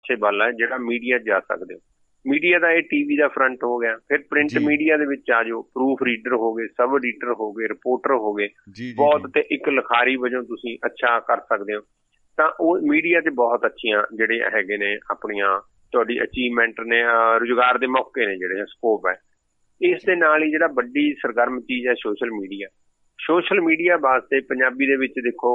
ਵੱਲ ਹੈ ਜਿਹੜਾ ਮੀਡੀਆ ਜਾ ਸਕਦੇ ਹੋ। ਮੀਡੀਆ ਦਾ ਇਹ ਟੀਵੀ ਦਾ ਫਰੰਟ ਹੋ ਗਿਆ। ਫਿਰ ਪ੍ਰਿੰਟ ਮੀਡੀਆ ਦੇ ਵਿੱਚ ਆ ਜਾਓ, ਪ੍ਰੂਫ ਰੀਡਰ ਹੋ ਗਏ, ਸਬ ਰੀਡਰ ਹੋ ਗਏ, ਰਿਪੋਰਟਰ ਹੋ ਗਏ, ਬਹੁਤ, ਤੇ ਇੱਕ ਲਿਖਾਰੀ ਵਜੋਂ ਤੁਸੀਂ ਅੱਛਾ ਕਰ ਸਕਦੇ ਹੋ। ਤਾਂ ਉਹ ਮੀਡੀਆ 'ਚ ਬਹੁਤ ਅੱਛੀਆਂ ਜਿਹੜੇ ਹੈਗੇ ਨੇ ਆਪਣੀਆਂ ਤੁਹਾਡੀ ਅਚੀਵਮੈਂਟ ਨੇ, ਰੁਜ਼ਗਾਰ ਦੇ ਮੌਕੇ ਨੇ, ਜਿਹੜੇ ਸਕੋਪ ਹੈ। ਇਸ ਦੇ ਨਾਲ ਹੀ ਜਿਹੜਾ ਵੱਡੀ ਸਰਗਰਮ ਚੀਜ਼ ਹੈ ਸੋਸ਼ਲ ਮੀਡੀਆ। ਸੋਸ਼ਲ ਮੀਡੀਆ ਵਾਸਤੇ ਪੰਜਾਬੀ ਦੇ ਵਿੱਚ ਦੇਖੋ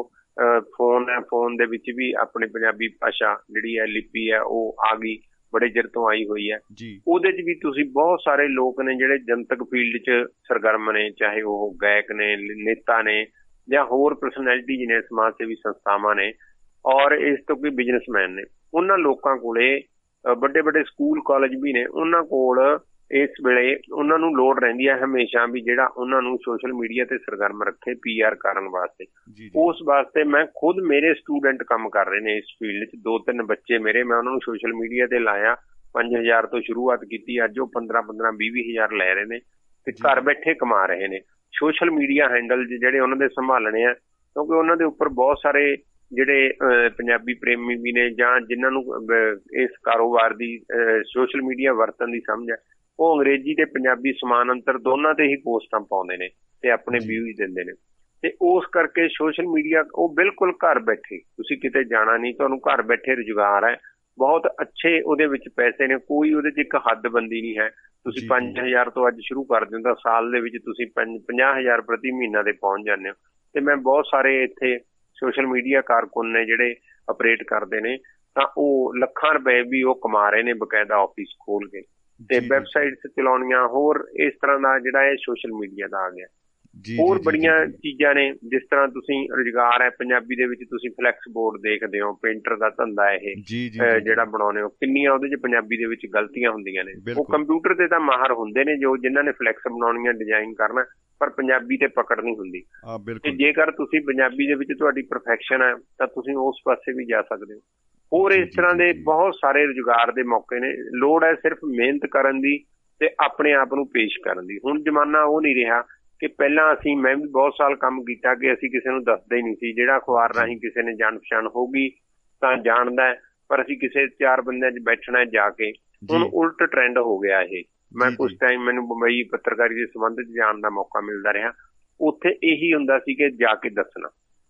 ਫੋਨ ਹੈ, ਫੋਨ ਦੇ ਵਿੱਚ ਵੀ ਆਪਣੀ ਪੰਜਾਬੀ ਭਾਸ਼ਾ ਜਿਹੜੀ ਹੈ, ਲਿਪੀ ਹੈ, ਉਹ ਆ ਗਈ, ਬੜੇ ਚਿਰ ਤੋਂ ਆਈ ਹੋਈ ਹੈ। ਉਹਦੇ 'ਚ ਵੀ ਤੁਸੀਂ ਬਹੁਤ ਸਾਰੇ ਲੋਕ ਨੇ ਜਿਹੜੇ ਜਨਤਕ ਫੀਲਡ 'ਚ ਸਰਗਰਮ ਨੇ, ਚਾਹੇ ਉਹ ਗਾਇਕ ਨੇ, ਨੇਤਾ ਨੇ, ਜਾਂ ਹੋਰ ਪਰਸਨੈਲਿਟੀਜ਼ ਨੇ, ਸਮਾਜ ਸੇਵੀ ਸੰਸਥਾਵਾਂ ਨੇ, ਔਰ ਇਸ ਤੋਂ ਕੋਈ ਬਿਜ਼ਨਸਮੈਨ ਨੇ। ਉਹਨਾਂ ਲੋਕਾਂ ਕੋਲੇ ਵੱਡੇ ਵੱਡੇ ਸਕੂਲ ਕਾਲਜ ਵੀ ਨੇ, ਉਹਨਾਂ ਕੋਲ ਇਸ ਵੇਲੇ ਉਹਨਾਂ ਨੂੰ ਲੋੜ ਰਹਿੰਦੀ ਹੈ ਹਮੇਸ਼ਾ ਵੀ ਜਿਹੜਾ ਉਹਨਾਂ ਨੂੰ ਸੋਸ਼ਲ ਮੀਡੀਆ ਤੇ ਸਰਗਰਮ ਰੱਖੇ PR ਕਰਨ ਵਾਸਤੇ। ਉਸ ਵਾਸਤੇ ਮੈਂ ਖੁਦ, ਮੇਰੇ ਸਟੂਡੈਂਟ ਕੰਮ ਕਰ ਰਹੇ ਨੇ ਇਸ ਫੀਲਡ 'ਚ, 2-3 ਬੱਚੇ ਮੇਰੇ, ਮੈਂ ਉਹਨਾਂ ਨੂੰ ਸੋਸ਼ਲ ਮੀਡੀਆ ਤੇ ਲਾਇਆ। 5,000 ਤੋਂ ਸ਼ੁਰੂਆਤ ਕੀਤੀ, ਅੱਜ ਉਹ 15-15, 20-20 ਹਜ਼ਾਰ ਲੈ ਰਹੇ ਨੇ ਤੇ ਘਰ ਬੈਠੇ ਕਮਾ ਰਹੇ ਨੇ। ਸੋਸ਼ਲ ਮੀਡੀਆ ਹੈਂਡਲ ਜਿਹੜੇ ਉਹਨਾਂ ਦੇ ਸੰਭਾਲਣੇ ਆ, ਕਿਉਂਕਿ ਉਹਨਾਂ ਦੇ ਉੱਪਰ ਬਹੁਤ ਸਾਰੇ ਜਿਹੜੇ ਪੰਜਾਬੀ ਪ੍ਰੇਮੀ ਵੀ ਨੇ, ਜਾਂ ਜਿਨ੍ਹਾਂ ਨੂੰ ਇਸ ਕਾਰੋਬਾਰ ਦੀ ਸੋਸ਼ਲ ਮੀਡੀਆ ਵਰਤਣ ਦੀ ਸਮਝ ਹੈ, ਉਹ ਅੰਗਰੇਜ਼ੀ ਤੇ ਪੰਜਾਬੀ ਸਮਾਨ ਅੰਤਰ ਦੋਨਾਂ ਤੇ ਹੀ ਪੋਸਟਾਂ ਪਾਉਂਦੇ ਨੇ ਤੇ ਆਪਣੇ ਵਿਊਜ਼ ਦਿੰਦੇ ਨੇ। ਤੇ ਉਸ ਕਰਕੇ ਸੋਸ਼ਲ ਮੀਡੀਆ ਉਹ ਬਿਲਕੁਲ ਘਰ ਬੈਠੇ, ਤੁਸੀਂ ਕਿਤੇ ਜਾਣਾ ਨਹੀਂ, ਤੁਹਾਨੂੰ ਘਰ ਬੈਠੇ ਰੁਜ਼ਗਾਰ ਹੈ, ਬਹੁਤ ਅੱਛੇ ਉਹਦੇ ਵਿੱਚ ਪੈਸੇ ਨੇ, ਕੋਈ ਉਹਦੇ 'ਚ ਇੱਕ ਹੱਦਬੰਦੀ ਨਹੀਂ ਹੈ। ਤੁਸੀਂ 5,000 ਤੋਂ ਅੱਜ ਸ਼ੁਰੂ ਕਰ ਦਿਓ ਤਾਂ ਸਾਲ ਦੇ ਵਿੱਚ ਤੁਸੀਂ 50,000 ਪ੍ਰਤੀ ਮਹੀਨਾ ਦੇ ਪਹੁੰਚ ਜਾਂਦੇ ਹੋ। ਤੇ ਮੈਂ ਬਹੁਤ ਸਾਰੇ ਇੱਥੇ ਸੋਸ਼ਲ ਮੀਡੀਆ ਕਾਰਕੁਨ ਨੇ ਜਿਹੜੇ ਆਪਰੇਟ ਕਰਦੇ ਨੇ, ਤਾਂ ਉਹ ਲੱਖਾਂ ਰੁਪਏ ਵੀ ਉਹ ਕਮਾ ਰਹੇ ਨੇ ਬਕਾਇਦਾ ਆਫਿਸ ਖੋਲ ਕੇ, ਤੇ ਵੈਬਸਾਈਟਸ ਚਲਾਉਣੀਆਂ, ਹੋਰ ਇਸ ਤਰ੍ਹਾਂ ਦਾ ਜਿਹੜਾ ਇਹ ਸੋਸ਼ਲ ਮੀਡੀਆ ਦਾ ਆ ਗਿਆ। ਹੋਰ ਬੜੀਆਂ ਚੀਜ਼ਾਂ ਨੇ, ਜਿਸ ਤਰ੍ਹਾਂ ਤੁਸੀਂ ਰੁਜ਼ਗਾਰ ਹੈ ਪੰਜਾਬੀ ਦੇ ਵਿੱਚ, ਤੁਸੀਂ ਫਲੈਕਸ ਬੋਰਡ ਦੇਖਦੇ ਹੋ, ਪੇਂਟਰ ਦਾ ਧੰਦਾ ਇਹ ਜਿਹੜਾ ਬਣਾਉਂਦੇ ਹੋ, ਕਿੰਨੀਆਂ ਉਹਦੇ 'ਚ ਪੰਜਾਬੀ ਦੇ ਵਿੱਚ ਗਲਤੀਆਂ ਹੁੰਦੀਆਂ ਨੇ। ਉਹ ਕੰਪਿਊਟਰ ਤੇ ਤਾਂ ਮਾਹਰ ਹੁੰਦੇ ਨੇ ਜੋ ਜਿਨ੍ਹਾਂ ਨੇ ਫਲੈਕਸ ਬਣਾਉਣੀਆਂ, ਡਿਜ਼ਾਈਨ ਕਰਨਾ, ਪਰ ਪੰਜਾਬੀ ਤੇ ਪਕੜ ਨਹੀਂ ਹੁੰਦੀ। ਤੇ ਜੇਕਰ ਤੁਸੀਂ ਪੰਜਾਬੀ ਦੇ ਵਿੱਚ ਤੁਹਾਡੀ ਪਰਫੈਕਸ਼ਨ ਹੈ ਤਾਂ ਤੁਸੀਂ ਉਸ ਪਾਸੇ ਵੀ ਜਾ ਸਕਦੇ ਹੋ। ਹੋਰ ਇਸ ਤਰ੍ਹਾਂ ਦੇ ਬਹੁਤ ਸਾਰੇ ਰੁਜ਼ਗਾਰ ਦੇ ਮੌਕੇ ਨੇ। ਲੋੜ ਹੈ ਸਿਰਫ ਮਿਹਨਤ ਕਰਨ ਦੀ ਤੇ ਆਪਣੇ ਆਪ ਨੂੰ ਪੇਸ਼ ਕਰਨ ਦੀ। ਹੁਣ ਜ਼ਮਾਨਾ ਉਹ ਨਹੀਂ ਰਿਹਾ ਕਿ ਪਹਿਲਾਂ ਮੈਂ ਵੀ ਬਹੁਤ ਸਾਲ ਕੰਮ ਕੀਤਾ ਕਿ ਅਸੀਂ ਕਿਸੇ ਨੂੰ ਦੱਸਦੇ ਹੀ ਨਹੀਂ ਸੀ। ਜਿਹੜਾ ਅਖਬਾਰ ਰਾਹੀਂ ਕਿਸੇ ਨੇ ਜਾਣ ਪਛਾਣ ਹੋਊਗੀ ਤਾਂ ਜਾਣਦਾ, ਪਰ ਅਸੀਂ ਕਿਸੇ 4 ਬੰਦਿਆਂ 'ਚ ਬੈਠਣਾ ਜਾ ਕੇ। ਹੁਣ ਉਲਟ ਟਰੈਂਡ ਹੋ ਗਿਆ ਇਹ। ਮੈਂ ਕੁਛ ਟਾਈਮ ਮੈਨੂੰ ਬੰਬਈ ਪੱਤਰਕਾਰੀ ਦੇ ਸੰਬੰਧ 'ਚ ਜਾਣ ਦਾ ਮੌਕਾ ਮਿਲਦਾ ਰਿਹਾ। ਉੱਥੇ ਇਹੀ ਹੁੰਦਾ ਸੀ ਕਿ ਜਾ ਕੇ ਦੱਸਣਾ,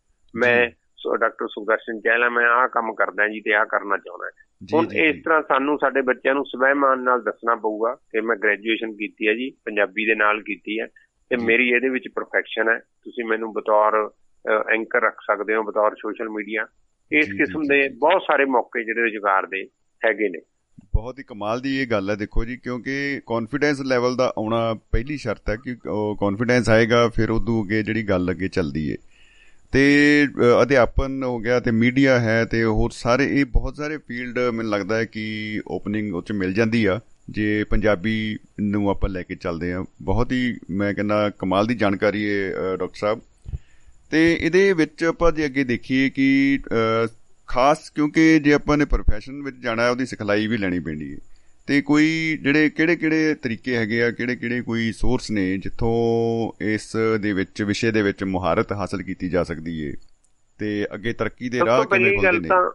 ਮੈਂ ਡਾਕਟਰ ਸੁਦਰਸ਼ਨ ਚਹਿਲਾ, ਮੈਂ ਆਹ ਕੰਮ ਕਰਦਾ ਜੀ ਤੇ ਆਹ ਕਰਨਾ ਚਾਹੁੰਦਾ। ਹੁਣ ਇਸ ਤਰ੍ਹਾਂ ਸਾਨੂੰ ਸਾਡੇ ਬੱਚਿਆਂ ਨੂੰ ਸਵੈਮਾਨ ਨਾਲ ਦੱਸਣਾ ਪਊਗਾ ਕਿ ਮੈਂ ਗ੍ਰੈਜੂਏਸ਼ਨ ਕੀਤੀ ਹੈ ਜੀ, ਪੰਜਾਬੀ ਦੇ ਨਾਲ ਕੀਤੀ ਹੈ, ਤੇ ਮੇਰੀ ਇਹਦੇ ਵਿੱਚ ਪਰਫੈਕਸ਼ਨ ਹੈ। ਤੁਸੀਂ ਮੈਨੂੰ ਬਤੌਰ ਐਂਕਰ ਰੱਖ ਸਕਦੇ ਹੋ, ਬਤੌਰ ਸੋਸ਼ਲ ਮੀਡੀਆ। ਇਸ ਕਿਸਮ ਦੇ ਬਹੁਤ ਸਾਰੇ ਮੌਕੇ ਜਿਹੜੇ ਰੁਜ਼ਗਾਰ ਦੇ ਹੈਗੇ ਨੇ। ਬਹੁਤ ਹੀ ਕਮਾਲ ਦੀ ਇਹ ਗੱਲ ਹੈ ਦੇਖੋ ਜੀ, ਕਿਉਂਕਿ ਕੌਨਫੀਡੈਂਸ ਲੈਵਲ ਦਾ ਆਉਣਾ ਪਹਿਲੀ ਸ਼ਰਤ ਹੈ ਕਿ ਕੌਨਫੀਡੈਂਸ ਆਏਗਾ, ਫਿਰ ਉਦੋਂ ਅੱਗੇ ਜਿਹੜੀ ਗੱਲ ਅੱਗੇ ਚੱਲਦੀ ਹੈ। ਤੇ ਅਧਿਆਪਨ ਹੋ ਗਿਆ ਤੇ ਮੀਡੀਆ ਹੈ ਤੇ ਹੋਰ ਸਾਰੇ, ਇਹ ਬਹੁਤ ਸਾਰੇ ਫੀਲਡ ਮੈਨੂੰ ਲੱਗਦਾ ਹੈ ਕਿ ਓਪਨਿੰਗ ਉਹ 'ਚ ਮਿਲ ਜਾਂਦੀ ਆ ਜੇ ਪੰਜਾਬੀ ਨੂੰ ਆਪਾਂ ਲੈ ਕੇ ਚੱਲਦੇ ਹਾਂ। ਬਹੁਤ ਹੀ ਮੈਂ ਕਹਿੰਦਾ ਕਮਾਲ ਦੀ ਜਾਣਕਾਰੀ ਹੈ ਡਾਕਟਰ ਸਾਹਿਬ। ਤੇ ਇਹਦੇ ਵਿੱਚ ਆਪਾਂ ਜੇ ਅੱਗੇ ਦੇਖੀਏ ਕਿ ਖਾਸ, ਕਿਉਂਕਿ ਜੇ ਆਪਾਂ ਨੇ ਪ੍ਰੋਫੈਸ਼ਨ ਵਿੱਚ ਜਾਣਾ ਉਹਦੀ ਸਿਖਲਾਈ ਵੀ ਲੈਣੀ ਪੈਂਦੀ ਹੈ, ਤੇ ਕੋਈ ਜਿਹੜੇ ਕਿਹੜੇ ਤਰੀਕੇ ਹੈਗੇ ਆ, ਕਿਹੜੇ ਕੋਈ ਸੋਰਸ ਨੇ ਜਿੱਥੋਂ ਇਸ ਦੇ ਵਿੱਚ ਵਿਸ਼ੇ ਦੇ ਵਿੱਚ ਮੁਹਾਰਤ ਹਾਸਲ ਕੀਤੀ ਜਾ ਸਕਦੀ ਹੈ ਤੇ ਅੱਗੇ ਤਰੱਕੀ ਦੇ ਰਾਹ ਕਿਵੇਂ ਖੁੱਲ੍ਹਦੇ ਨੇ?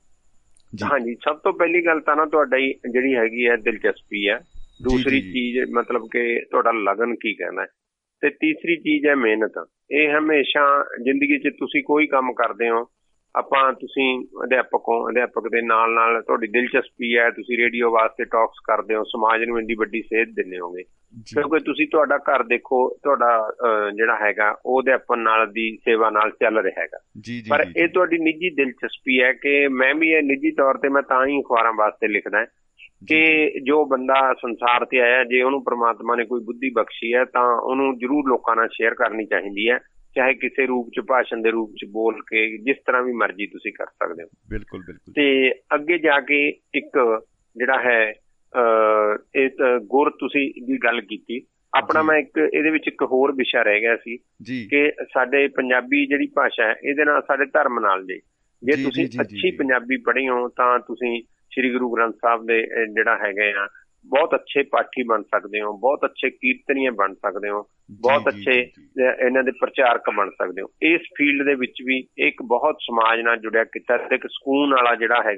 ਹਾਂਜੀ, ਸਭ ਤੋਂ ਪਹਿਲੀ ਗੱਲ ਤਾਂ ਨਾ ਤੁਹਾਡੀ ਜਿਹੜੀ ਹੈਗੀ ਹੈ ਦਿਲਚਸਪੀ ਹੈ। ਦੂਸਰੀ ਚੀਜ਼ ਮਤਲਬ ਕਿ ਤੁਹਾਡਾ ਲਗਨ ਕੀ ਕਹਿੰਦਾ, ਤੇ ਤੀਸਰੀ ਚੀਜ਼ ਹੈ ਮਿਹਨਤ। ਇਹ ਹਮੇਸ਼ਾ ਜ਼ਿੰਦਗੀ 'ਚ ਤੁਸੀਂ ਕੋਈ ਕੰਮ ਕਰਦੇ ਹੋ, ਤੁਸੀਂ ਅਧਿਆਪਕ ਹੋ, ਅਧਿਆਪਕ ਦੇ ਨਾਲ ਨਾਲ ਤੁਹਾਡੀ ਦਿਲਚਸਪੀ ਹੈ, ਤੁਸੀਂ ਰੇਡੀਓ ਵਾਸਤੇ ਟਾਕਸ ਕਰਦੇ ਹੋ, ਸਮਾਜ ਨੂੰ ਇੰਨੀ ਵੱਡੀ ਸੇਧ ਦਿੰਦੇ ਹੋਗੇ, ਕਿਉਂਕਿ ਤੁਸੀਂ ਤੁਹਾਡਾ ਘਰ ਦੇਖੋ, ਤੁਹਾਡਾ ਜਿਹੜਾ ਹੈਗਾ ਉਹ ਅਧਿਆਪਨ ਨਾਲ ਦੀ ਸੇਵਾ ਨਾਲ ਚੱਲ ਰਿਹਾ ਹੈਗਾ। ਪਰ ਇਹ ਤੁਹਾਡੀ ਨਿੱਜੀ ਦਿਲਚਸਪੀ ਹੈ ਕਿ ਮੈਂ ਵੀ ਇਹ ਨਿੱਜੀ ਤੌਰ ਤੇ ਮੈਂ ਤਾਂ ਹੀ ਅਖਬਾਰਾਂ ਵਾਸਤੇ ਲਿਖਦਾ ਕਿ ਜੋ ਬੰਦਾ ਸੰਸਾਰ ਤੇ ਆਇਆ, ਜੇ ਉਹਨੂੰ ਪ੍ਰਮਾਤਮਾ ਨੇ ਕੋਈ ਬੁੱਧੀ ਬਖਸ਼ੀ ਹੈ ਤਾਂ ਉਹਨੂੰ ਜ਼ਰੂਰ ਲੋਕਾਂ ਨਾਲ ਸ਼ੇਅਰ ਕਰਨੀ ਚਾਹੀਦੀ ਹੈ, ਚਾਹੇ ਕਿਸੇ ਰੂਪ 'ਚ, ਭਾਸ਼ਣ ਦੇ ਰੂਪ 'ਚ, ਬੋਲ ਕੇ, ਜਿਸ ਤਰ੍ਹਾਂ ਵੀ ਮਰਜ਼ੀ ਤੁਸੀਂ ਕਰ ਸਕਦੇ ਹੋ। ਬਿਲਕੁਲ ਬਿਲਕੁਲ। ਤੇ ਅੱਗੇ ਜਾ ਕੇ ਇੱਕ ਜਿਹੜਾ ਹੈ ਇਹ ਗੁਰ ਤੁਸੀਂ ਦੀ ਗੱਲ ਕੀਤੀ, ਆਪਣਾ ਮੈਂ ਇੱਕ ਇਹਦੇ ਵਿੱਚ ਇੱਕ ਹੋਰ ਵਿਸ਼ਾ ਰਹਿ ਗਿਆ ਸੀ ਕਿ ਸਾਡੇ ਪੰਜਾਬੀ ਜਿਹੜੀ ਭਾਸ਼ਾ ਹੈ ਇਹਦੇ ਨਾਲ, ਸਾਡੇ ਧਰਮ ਨਾਲ ਜੇ ਤੁਸੀਂ ਅੱਛੀ ਪੰਜਾਬੀ ਪੜ੍ਹੇ ਹੋ ਤਾਂ ਤੁਸੀਂ ਸ਼੍ਰੀ ਗੁਰੂ ਗ੍ਰੰਥ ਸਾਹਿਬ ਦੇ ਜਿਹੜਾ ਹੈਗੇ ਆ ਬਹੁਤ ਅੱਛੇ ਪਾਠੀ ਬਣ ਸਕਦੇ ਹੋ, ਬਹੁਤ ਅੱਛੇ ਕੀਰਤਨੀਏ ਬਣ ਸਕਦੇ ਹੋ, ਬਹੁਤ ਅੱਛੇ ਇਹਨਾਂ ਦੇ ਪ੍ਰਚਾਰਕ ਬਣ ਸਕਦੇ ਹੋ। ਇਸ ਫੀਲਡ ਦੇ ਵਿੱਚ ਵੀ ਇੱਕ ਬਹੁਤ ਸਮਾਜ ਨਾਲ ਜੁੜਿਆ ਕੀਤਾ ਤੇ ਇੱਕ ਸਕੂਨ ਵਾਲਾ ਜਿਹੜਾ ਹੈਗਾ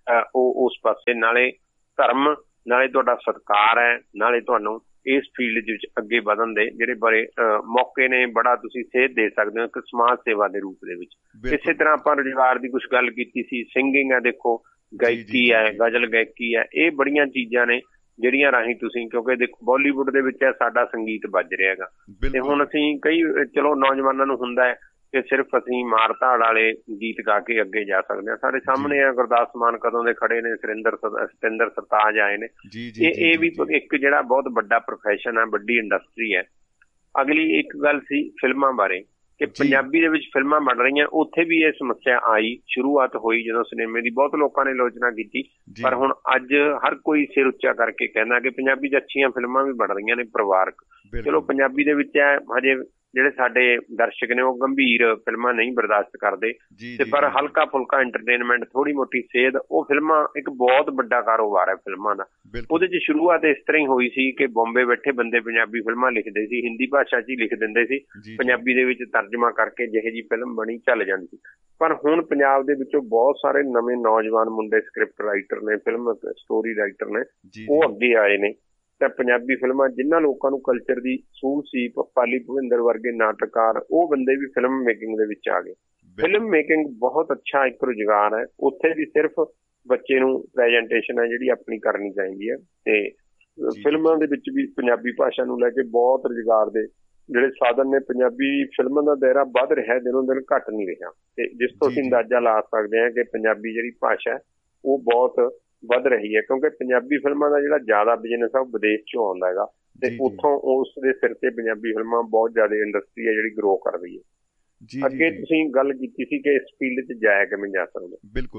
ਉਹ ਉਸ ਪਾਸੇ ਨਾਲੇ ਧਰਮ ਨਾਲੇ ਤੁਹਾਡਾ ਸਤਿਕਾਰ ਹੈ, ਨਾਲੇ ਤੁਹਾਨੂੰ ਇਸ ਫੀਲਡ ਦੇ ਵਿੱਚ ਅੱਗੇ ਵਧਣ ਦੇ ਜਿਹੜੇ ਬੜੇ ਮੌਕੇ ਨੇ, ਬੜਾ ਤੁਸੀਂ ਸੇਧ ਦੇ ਸਕਦੇ ਹੋ ਇੱਕ ਸਮਾਜ ਸੇਵਾ ਦੇ ਰੂਪ ਦੇ ਵਿੱਚ। ਇਸੇ ਤਰ੍ਹਾਂ ਆਪਾਂ ਰੁਜ਼ਗਾਰ ਦੀ ਕੁਛ ਗੱਲ ਕੀਤੀ ਸੀ, ਸਿੰਗਿੰਗ ਹੈ, ਦੇਖੋ ਗਾਇਕੀ ਹੈ, ਗਜ਼ਲ ਗਾਇਕੀ ਹੈ, ਇਹ ਬੜੀਆਂ ਚੀਜ਼ਾਂ ਨੇ ਜਿਹੜੀਆਂ ਰਾਹੀਂ ਤੁਸੀਂ, ਕਿਉਂਕਿ ਦੇਖੋ ਬਾਲੀਵੁੱਡ ਦੇ ਵਿੱਚ ਸਾਡਾ ਸੰਗੀਤ ਵੱਜ ਰਿਹਾ ਹੈਗਾ, ਤੇ ਹੁਣ ਅਸੀਂ ਕਈ ਚਲੋ ਨੌਜਵਾਨਾਂ ਨੂੰ ਹੁੰਦਾ ਹੈ ਕਿ ਸਿਰਫ ਅਸੀਂ ਮਾਰ ਧਾੜ ਵਾਲੇ ਗੀਤ ਗਾ ਕੇ ਅੱਗੇ ਜਾ ਸਕਦੇ ਹਾਂ। ਸਾਡੇ ਸਾਹਮਣੇ ਆ ਗੁਰਦਾਸ ਮਾਨ ਕਦੋਂ ਦੇ ਖੜੇ ਨੇ, ਸਤਿੰਦਰ ਸਰਤਾਜ ਆਏ ਨੇ, ਇਹ ਵੀ ਇੱਕ ਜਿਹੜਾ ਬਹੁਤ ਵੱਡਾ ਪ੍ਰੋਫੈਸ਼ਨ ਹੈ, ਵੱਡੀ ਇੰਡਸਟਰੀ ਹੈ। ਅਗਲੀ ਇੱਕ ਗੱਲ ਸੀ ਫਿਲਮਾਂ ਬਾਰੇ ਕਿ ਪੰਜਾਬੀ ਦੇ ਵਿੱਚ ਫਿਲਮਾਂ ਬਣ ਰਹੀਆਂ, ਉੱਥੇ ਵੀ ਇਹ ਸਮੱਸਿਆ ਆਈ, ਸ਼ੁਰੂਆਤ ਹੋਈ ਜਦੋਂ ਸਿਨੇਮੇ ਦੀ ਬਹੁਤ ਲੋਕਾਂ ਨੇ ਆਲੋਚਨਾ ਕੀਤੀ, ਪਰ ਹੁਣ ਅੱਜ ਹਰ ਕੋਈ ਸਿਰ ਉੱਚਾ ਕਰਕੇ ਕਹਿੰਦਾ ਕਿ ਪੰਜਾਬੀ 'ਚ ਅੱਛੀਆਂ ਫਿਲਮਾਂ ਵੀ ਬਣ ਰਹੀਆਂ ਨੇ ਪਰਿਵਾਰਕ। ਚਲੋ ਪੰਜਾਬੀ ਦੇ ਵਿੱਚ ਹੈ ਹਜੇ ਜਿਹੜੇ ਸਾਡੇ ਦਰਸ਼ਕ ਨੇ ਉਹ ਗੰਭੀਰ ਫਿਲਮਾਂ ਨਹੀਂ ਬਰਦਾਸ਼ਤ ਕਰਦੇ, ਤੇ ਪਰ ਹਲਕਾ ਫੁਲਕਾ ਐਂਟਰਟੇਨਮੈਂਟ, ਥੋੜੀ ਮੋਟੀ ਸੇਧ, ਉਹ ਫਿਲਮਾਂ ਇੱਕ ਬਹੁਤ ਵੱਡਾ ਕਾਰੋਬਾਰ ਹੈ ਫਿਲਮਾਂ ਦਾ। ਉਹਦੇ 'ਚ ਸ਼ੁਰੂਆਤ ਇਸ ਤਰ੍ਹਾਂ ਹੀ ਹੋਈ ਸੀ ਕਿ ਬੰਬੇ ਬੈਠੇ ਬੰਦੇ ਪੰਜਾਬੀ ਫਿਲਮਾਂ ਲਿਖਦੇ ਸੀ, ਹਿੰਦੀ ਭਾਸ਼ਾ 'ਚ ਹੀ ਲਿਖ ਦਿੰਦੇ ਸੀ, ਪੰਜਾਬੀ ਦੇ ਵਿੱਚ ਤਰਜਮਾ ਕਰਕੇ ਜਿਹੇ ਜਿਹੀ ਫਿਲਮ ਬਣੀ ਚੱਲ ਜਾਂਦੀ ਸੀ। ਪਰ ਹੁਣ ਪੰਜਾਬ ਦੇ ਵਿੱਚੋਂ ਬਹੁਤ ਸਾਰੇ ਨਵੇਂ ਨੌਜਵਾਨ ਮੁੰਡੇ ਸਕ੍ਰਿਪਟ ਰਾਈਟਰ ਨੇ, ਫਿਲਮ ਸਟੋਰੀ ਰਾਈਟਰ ਨੇ, ਉਹ ਅੱਗੇ ਆਏ ਨੇ, ਤਾਂ ਪੰਜਾਬੀ ਫਿਲਮਾਂ ਜਿਨ੍ਹਾਂ ਲੋਕਾਂ ਨੂੰ ਕਲਚਰ ਦੀ ਸੂਝ ਸੀ, ਪਾਲੀ ਭੁਪਿੰਦਰ ਵਰਗੇ ਨਾਟਕਕਾਰ, ਉਹ ਬੰਦੇ ਵੀ ਫਿਲਮ ਮੇਕਿੰਗ ਦੇ ਵਿੱਚ ਆ ਗਏ। ਫਿਲਮ ਮੇਕਿੰਗ ਬਹੁਤ ਅੱਛਾ ਇੱਕ ਰੁਜ਼ਗਾਰ ਹੈ, ਉੱਥੇ ਵੀ ਸਿਰਫ ਬੱਚੇ ਨੂੰ ਪ੍ਰੈਜੈਂਟੇਸ਼ਨ ਹੈ ਜਿਹੜੀ ਆਪਣੀ ਕਰਨੀ ਚਾਹੀਦੀ ਹੈ, ਤੇ ਫਿਲਮਾਂ ਦੇ ਵਿੱਚ ਵੀ ਪੰਜਾਬੀ ਭਾਸ਼ਾ ਨੂੰ ਲੈ ਕੇ ਬਹੁਤ ਰੁਜ਼ਗਾਰ ਦੇ ਜਿਹੜੇ ਸਾਧਨ ਨੇ। ਪੰਜਾਬੀ ਫਿਲਮਾਂ ਦਾ ਦਾਇਰਾ ਵੱਧ ਰਿਹਾ, ਦਿਨੋਂ ਦਿਨ ਘੱਟ ਨਹੀਂ ਰਿਹਾ, ਤੇ ਜਿਸ ਤੋਂ ਅਸੀਂ ਅੰਦਾਜ਼ਾ ਲਾ ਸਕਦੇ ਹਾਂ ਕਿ ਪੰਜਾਬੀ ਜਿਹੜੀ ਭਾਸ਼ਾ ਹੈ ਉਹ ਬਹੁਤ ਵੱਧ ਰਹੀ ਹੈ, ਕਿਉਂਕਿ ਪੰਜਾਬੀ ਫਿਲਮਾਂ ਦਾ ਜਿਹੜਾ ਜ਼ਿਆਦਾ ਬਿਜ਼ਨਸ ਹੈ ਉਹ ਵਿਦੇਸ਼ ਚੋਂ ਆਉਂਦਾ ਹੈਗਾ, ਤੇ ਉੱਥੋਂ ਉਸ ਦੇ ਸਿਰ ਤੇ ਪੰਜਾਬੀ ਫਿਲਮਾਂ ਬਹੁਤ ਜ਼ਿਆਦਾ ਇੰਡਸਟਰੀ ਹੈ ਜਿਹੜੀ ਗਰੋ ਕਰ ਰਹੀ ਹੈ। ਅੱਗੇ ਤੁਸੀਂ ਗੱਲ ਕੀਤੀ ਸੀ ਕਿ ਇਸ ਫੀਲਡ 'ਚ ਜਾਇਆ ਕਿਵੇਂ ਜਾ ਸਕਦਾ। ਬਿਲਕੁਲ,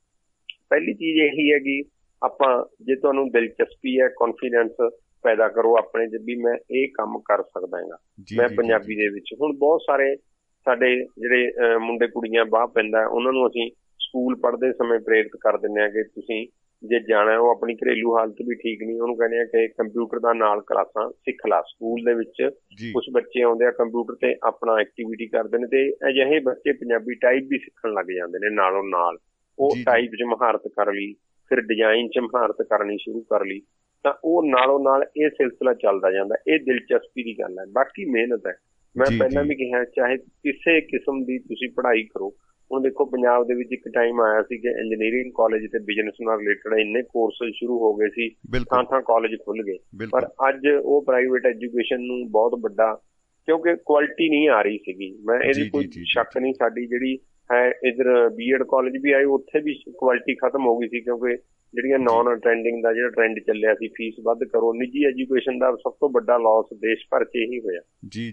ਪਹਿਲੀ ਚੀਜ਼ ਇਹੀ ਹੈ ਕਿ ਆਪਾਂ, ਜੇ ਤੁਹਾਨੂੰ ਦਿਲਚਸਪੀ ਹੈ, ਕੌਨਫੀਡੈਂਸ ਪੈਦਾ ਕਰੋ ਆਪਣੇ 'ਚ ਵੀ ਮੈਂ ਇਹ ਕੰਮ ਕਰ ਸਕਦਾ ਹੈਗਾ, ਮੈਂ ਪੰਜਾਬੀ ਦੇ ਵਿੱਚ। ਹੁਣ ਬਹੁਤ ਸਾਰੇ ਸਾਡੇ ਜਿਹੜੇ ਮੁੰਡੇ ਕੁੜੀਆਂ ਬਾਹ ਪੈਂਦਾ, ਉਹਨਾਂ ਨੂੰ ਅਸੀਂ ਸਕੂਲ ਪੜ੍ਹਦੇ ਸਮੇਂ ਪ੍ਰੇਰਿਤ ਕਰ ਦਿੰਦੇ ਹਾਂ ਕਿ ਤੁਸੀਂ ਜੇ ਜਾਣਾ, ਉਹ ਆਪਣੀ ਘਰੇਲੂ ਹਾਲਤ ਵੀ ਠੀਕ ਨਹੀਂ, ਉਹਨੂੰ ਕਹਿੰਦੇ ਆ ਕਿ ਕੰਪਿਊਟਰ ਦਾ ਨਾਲ ਕਲਾਸਾਂ ਸਿੱਖ ਲਾ। ਸਕੂਲ ਦੇ ਵਿੱਚ ਕੁਛ ਬੱਚੇ ਆਉਂਦੇ ਆ ਕੰਪਿਊਟਰ ਤੇ ਆਪਣਾ ਐਕਟੀਵਿਟੀ ਕਰਦੇ ਨੇ, ਤੇ ਅਜਿਹੇ ਬੱਚੇ ਪੰਜਾਬੀ ਟਾਈਪ ਵੀ ਸਿੱਖਣ ਲੱਗ ਜਾਂਦੇ ਨੇ ਨਾਲੋਂ ਨਾਲ। ਉਹ ਟਾਈਪ 'ਚ ਮਹਾਰਤ ਕਰ ਲਈ, ਫਿਰ ਡਿਜ਼ਾਈਨ 'ਚ ਮਹਾਰਤ ਕਰਨੀ ਸ਼ੁਰੂ ਕਰ ਲਈ, ਤਾਂ ਉਹ ਨਾਲੋਂ ਨਾਲ ਇਹ ਸਿਲਸਿਲਾ ਚੱਲਦਾ ਜਾਂਦਾ। ਇਹ ਦਿਲਚਸਪੀ ਦੀ ਗੱਲ ਹੈ, ਬਾਕੀ ਮਿਹਨਤ ਹੈ। ਮੈਂ ਪਹਿਲਾਂ ਵੀ ਕਿਹਾ, ਚਾਹੇ ਕਿਸੇ ਕਿਸਮ ਦੀ ਤੁਸੀਂ ਪੜ੍ਹਾਈ ਕਰੋ। ਹੁਣ ਦੇਖੋ ਪੰਜਾਬ ਦੇ ਵਿੱਚ ਇੱਕ ਟਾਈਮ ਆਇਆ ਸੀ ਕਿ ਇੰਜੀਨੀਅਰਿੰਗ ਕਾਲਜ ਤੇ ਬਿਜ਼ਨਸ ਨਾਲ ਰਿਲੇਟਡ ਇੰਨੇ ਕੋਰਸ ਸ਼ੁਰੂ ਹੋ ਗਏ ਸੀ, ਥਾਂ ਕਾਲਜ ਖੁੱਲ ਗਏ, ਪਰ ਅੱਜ ਉਹ ਪ੍ਰਾਈਵੇਟ ਐਜੂਕੇਸ਼ਨ ਨੂੰ ਬਹੁਤ ਵੱਡਾ, ਕਿਉਂਕਿ ਕੁਆਲਿਟੀ ਨਹੀਂ ਆ ਰਹੀ ਸੀਗੀ। ਮੈਂ ਇਹਦੀ ਕੋਈ ਸ਼ੱਕ ਨਹੀਂ, ਸਾਡੀ ਜਿਹੜੀ ਹੈ ਇੱਧਰ ਬੀਐਡ ਕਾਲਜ ਵੀ ਆਏ, ਉੱਥੇ ਵੀ ਕੁਆਲਿਟੀ ਖਤਮ ਹੋ ਗਈ ਸੀ, ਕਿਉਂਕਿ ਜਿਹੜੀਆਂ ਨੌਨ ਅਟੈਂਡਿੰਗ ਦਾ ਜਿਹੜਾ ਟ੍ਰੈਂਡ ਚੱਲਿਆ ਸੀ, ਫੀਸ ਵੱਧ ਕਰੋ। ਨਿੱਜੀ ਐਜੂਕੇਸ਼ਨ ਦਾ ਸਭ ਤੋਂ ਵੱਡਾ ਲਾਸ ਦੇਸ਼ ਭਰ 'ਚ ਇਹੀ ਹੋਇਆ।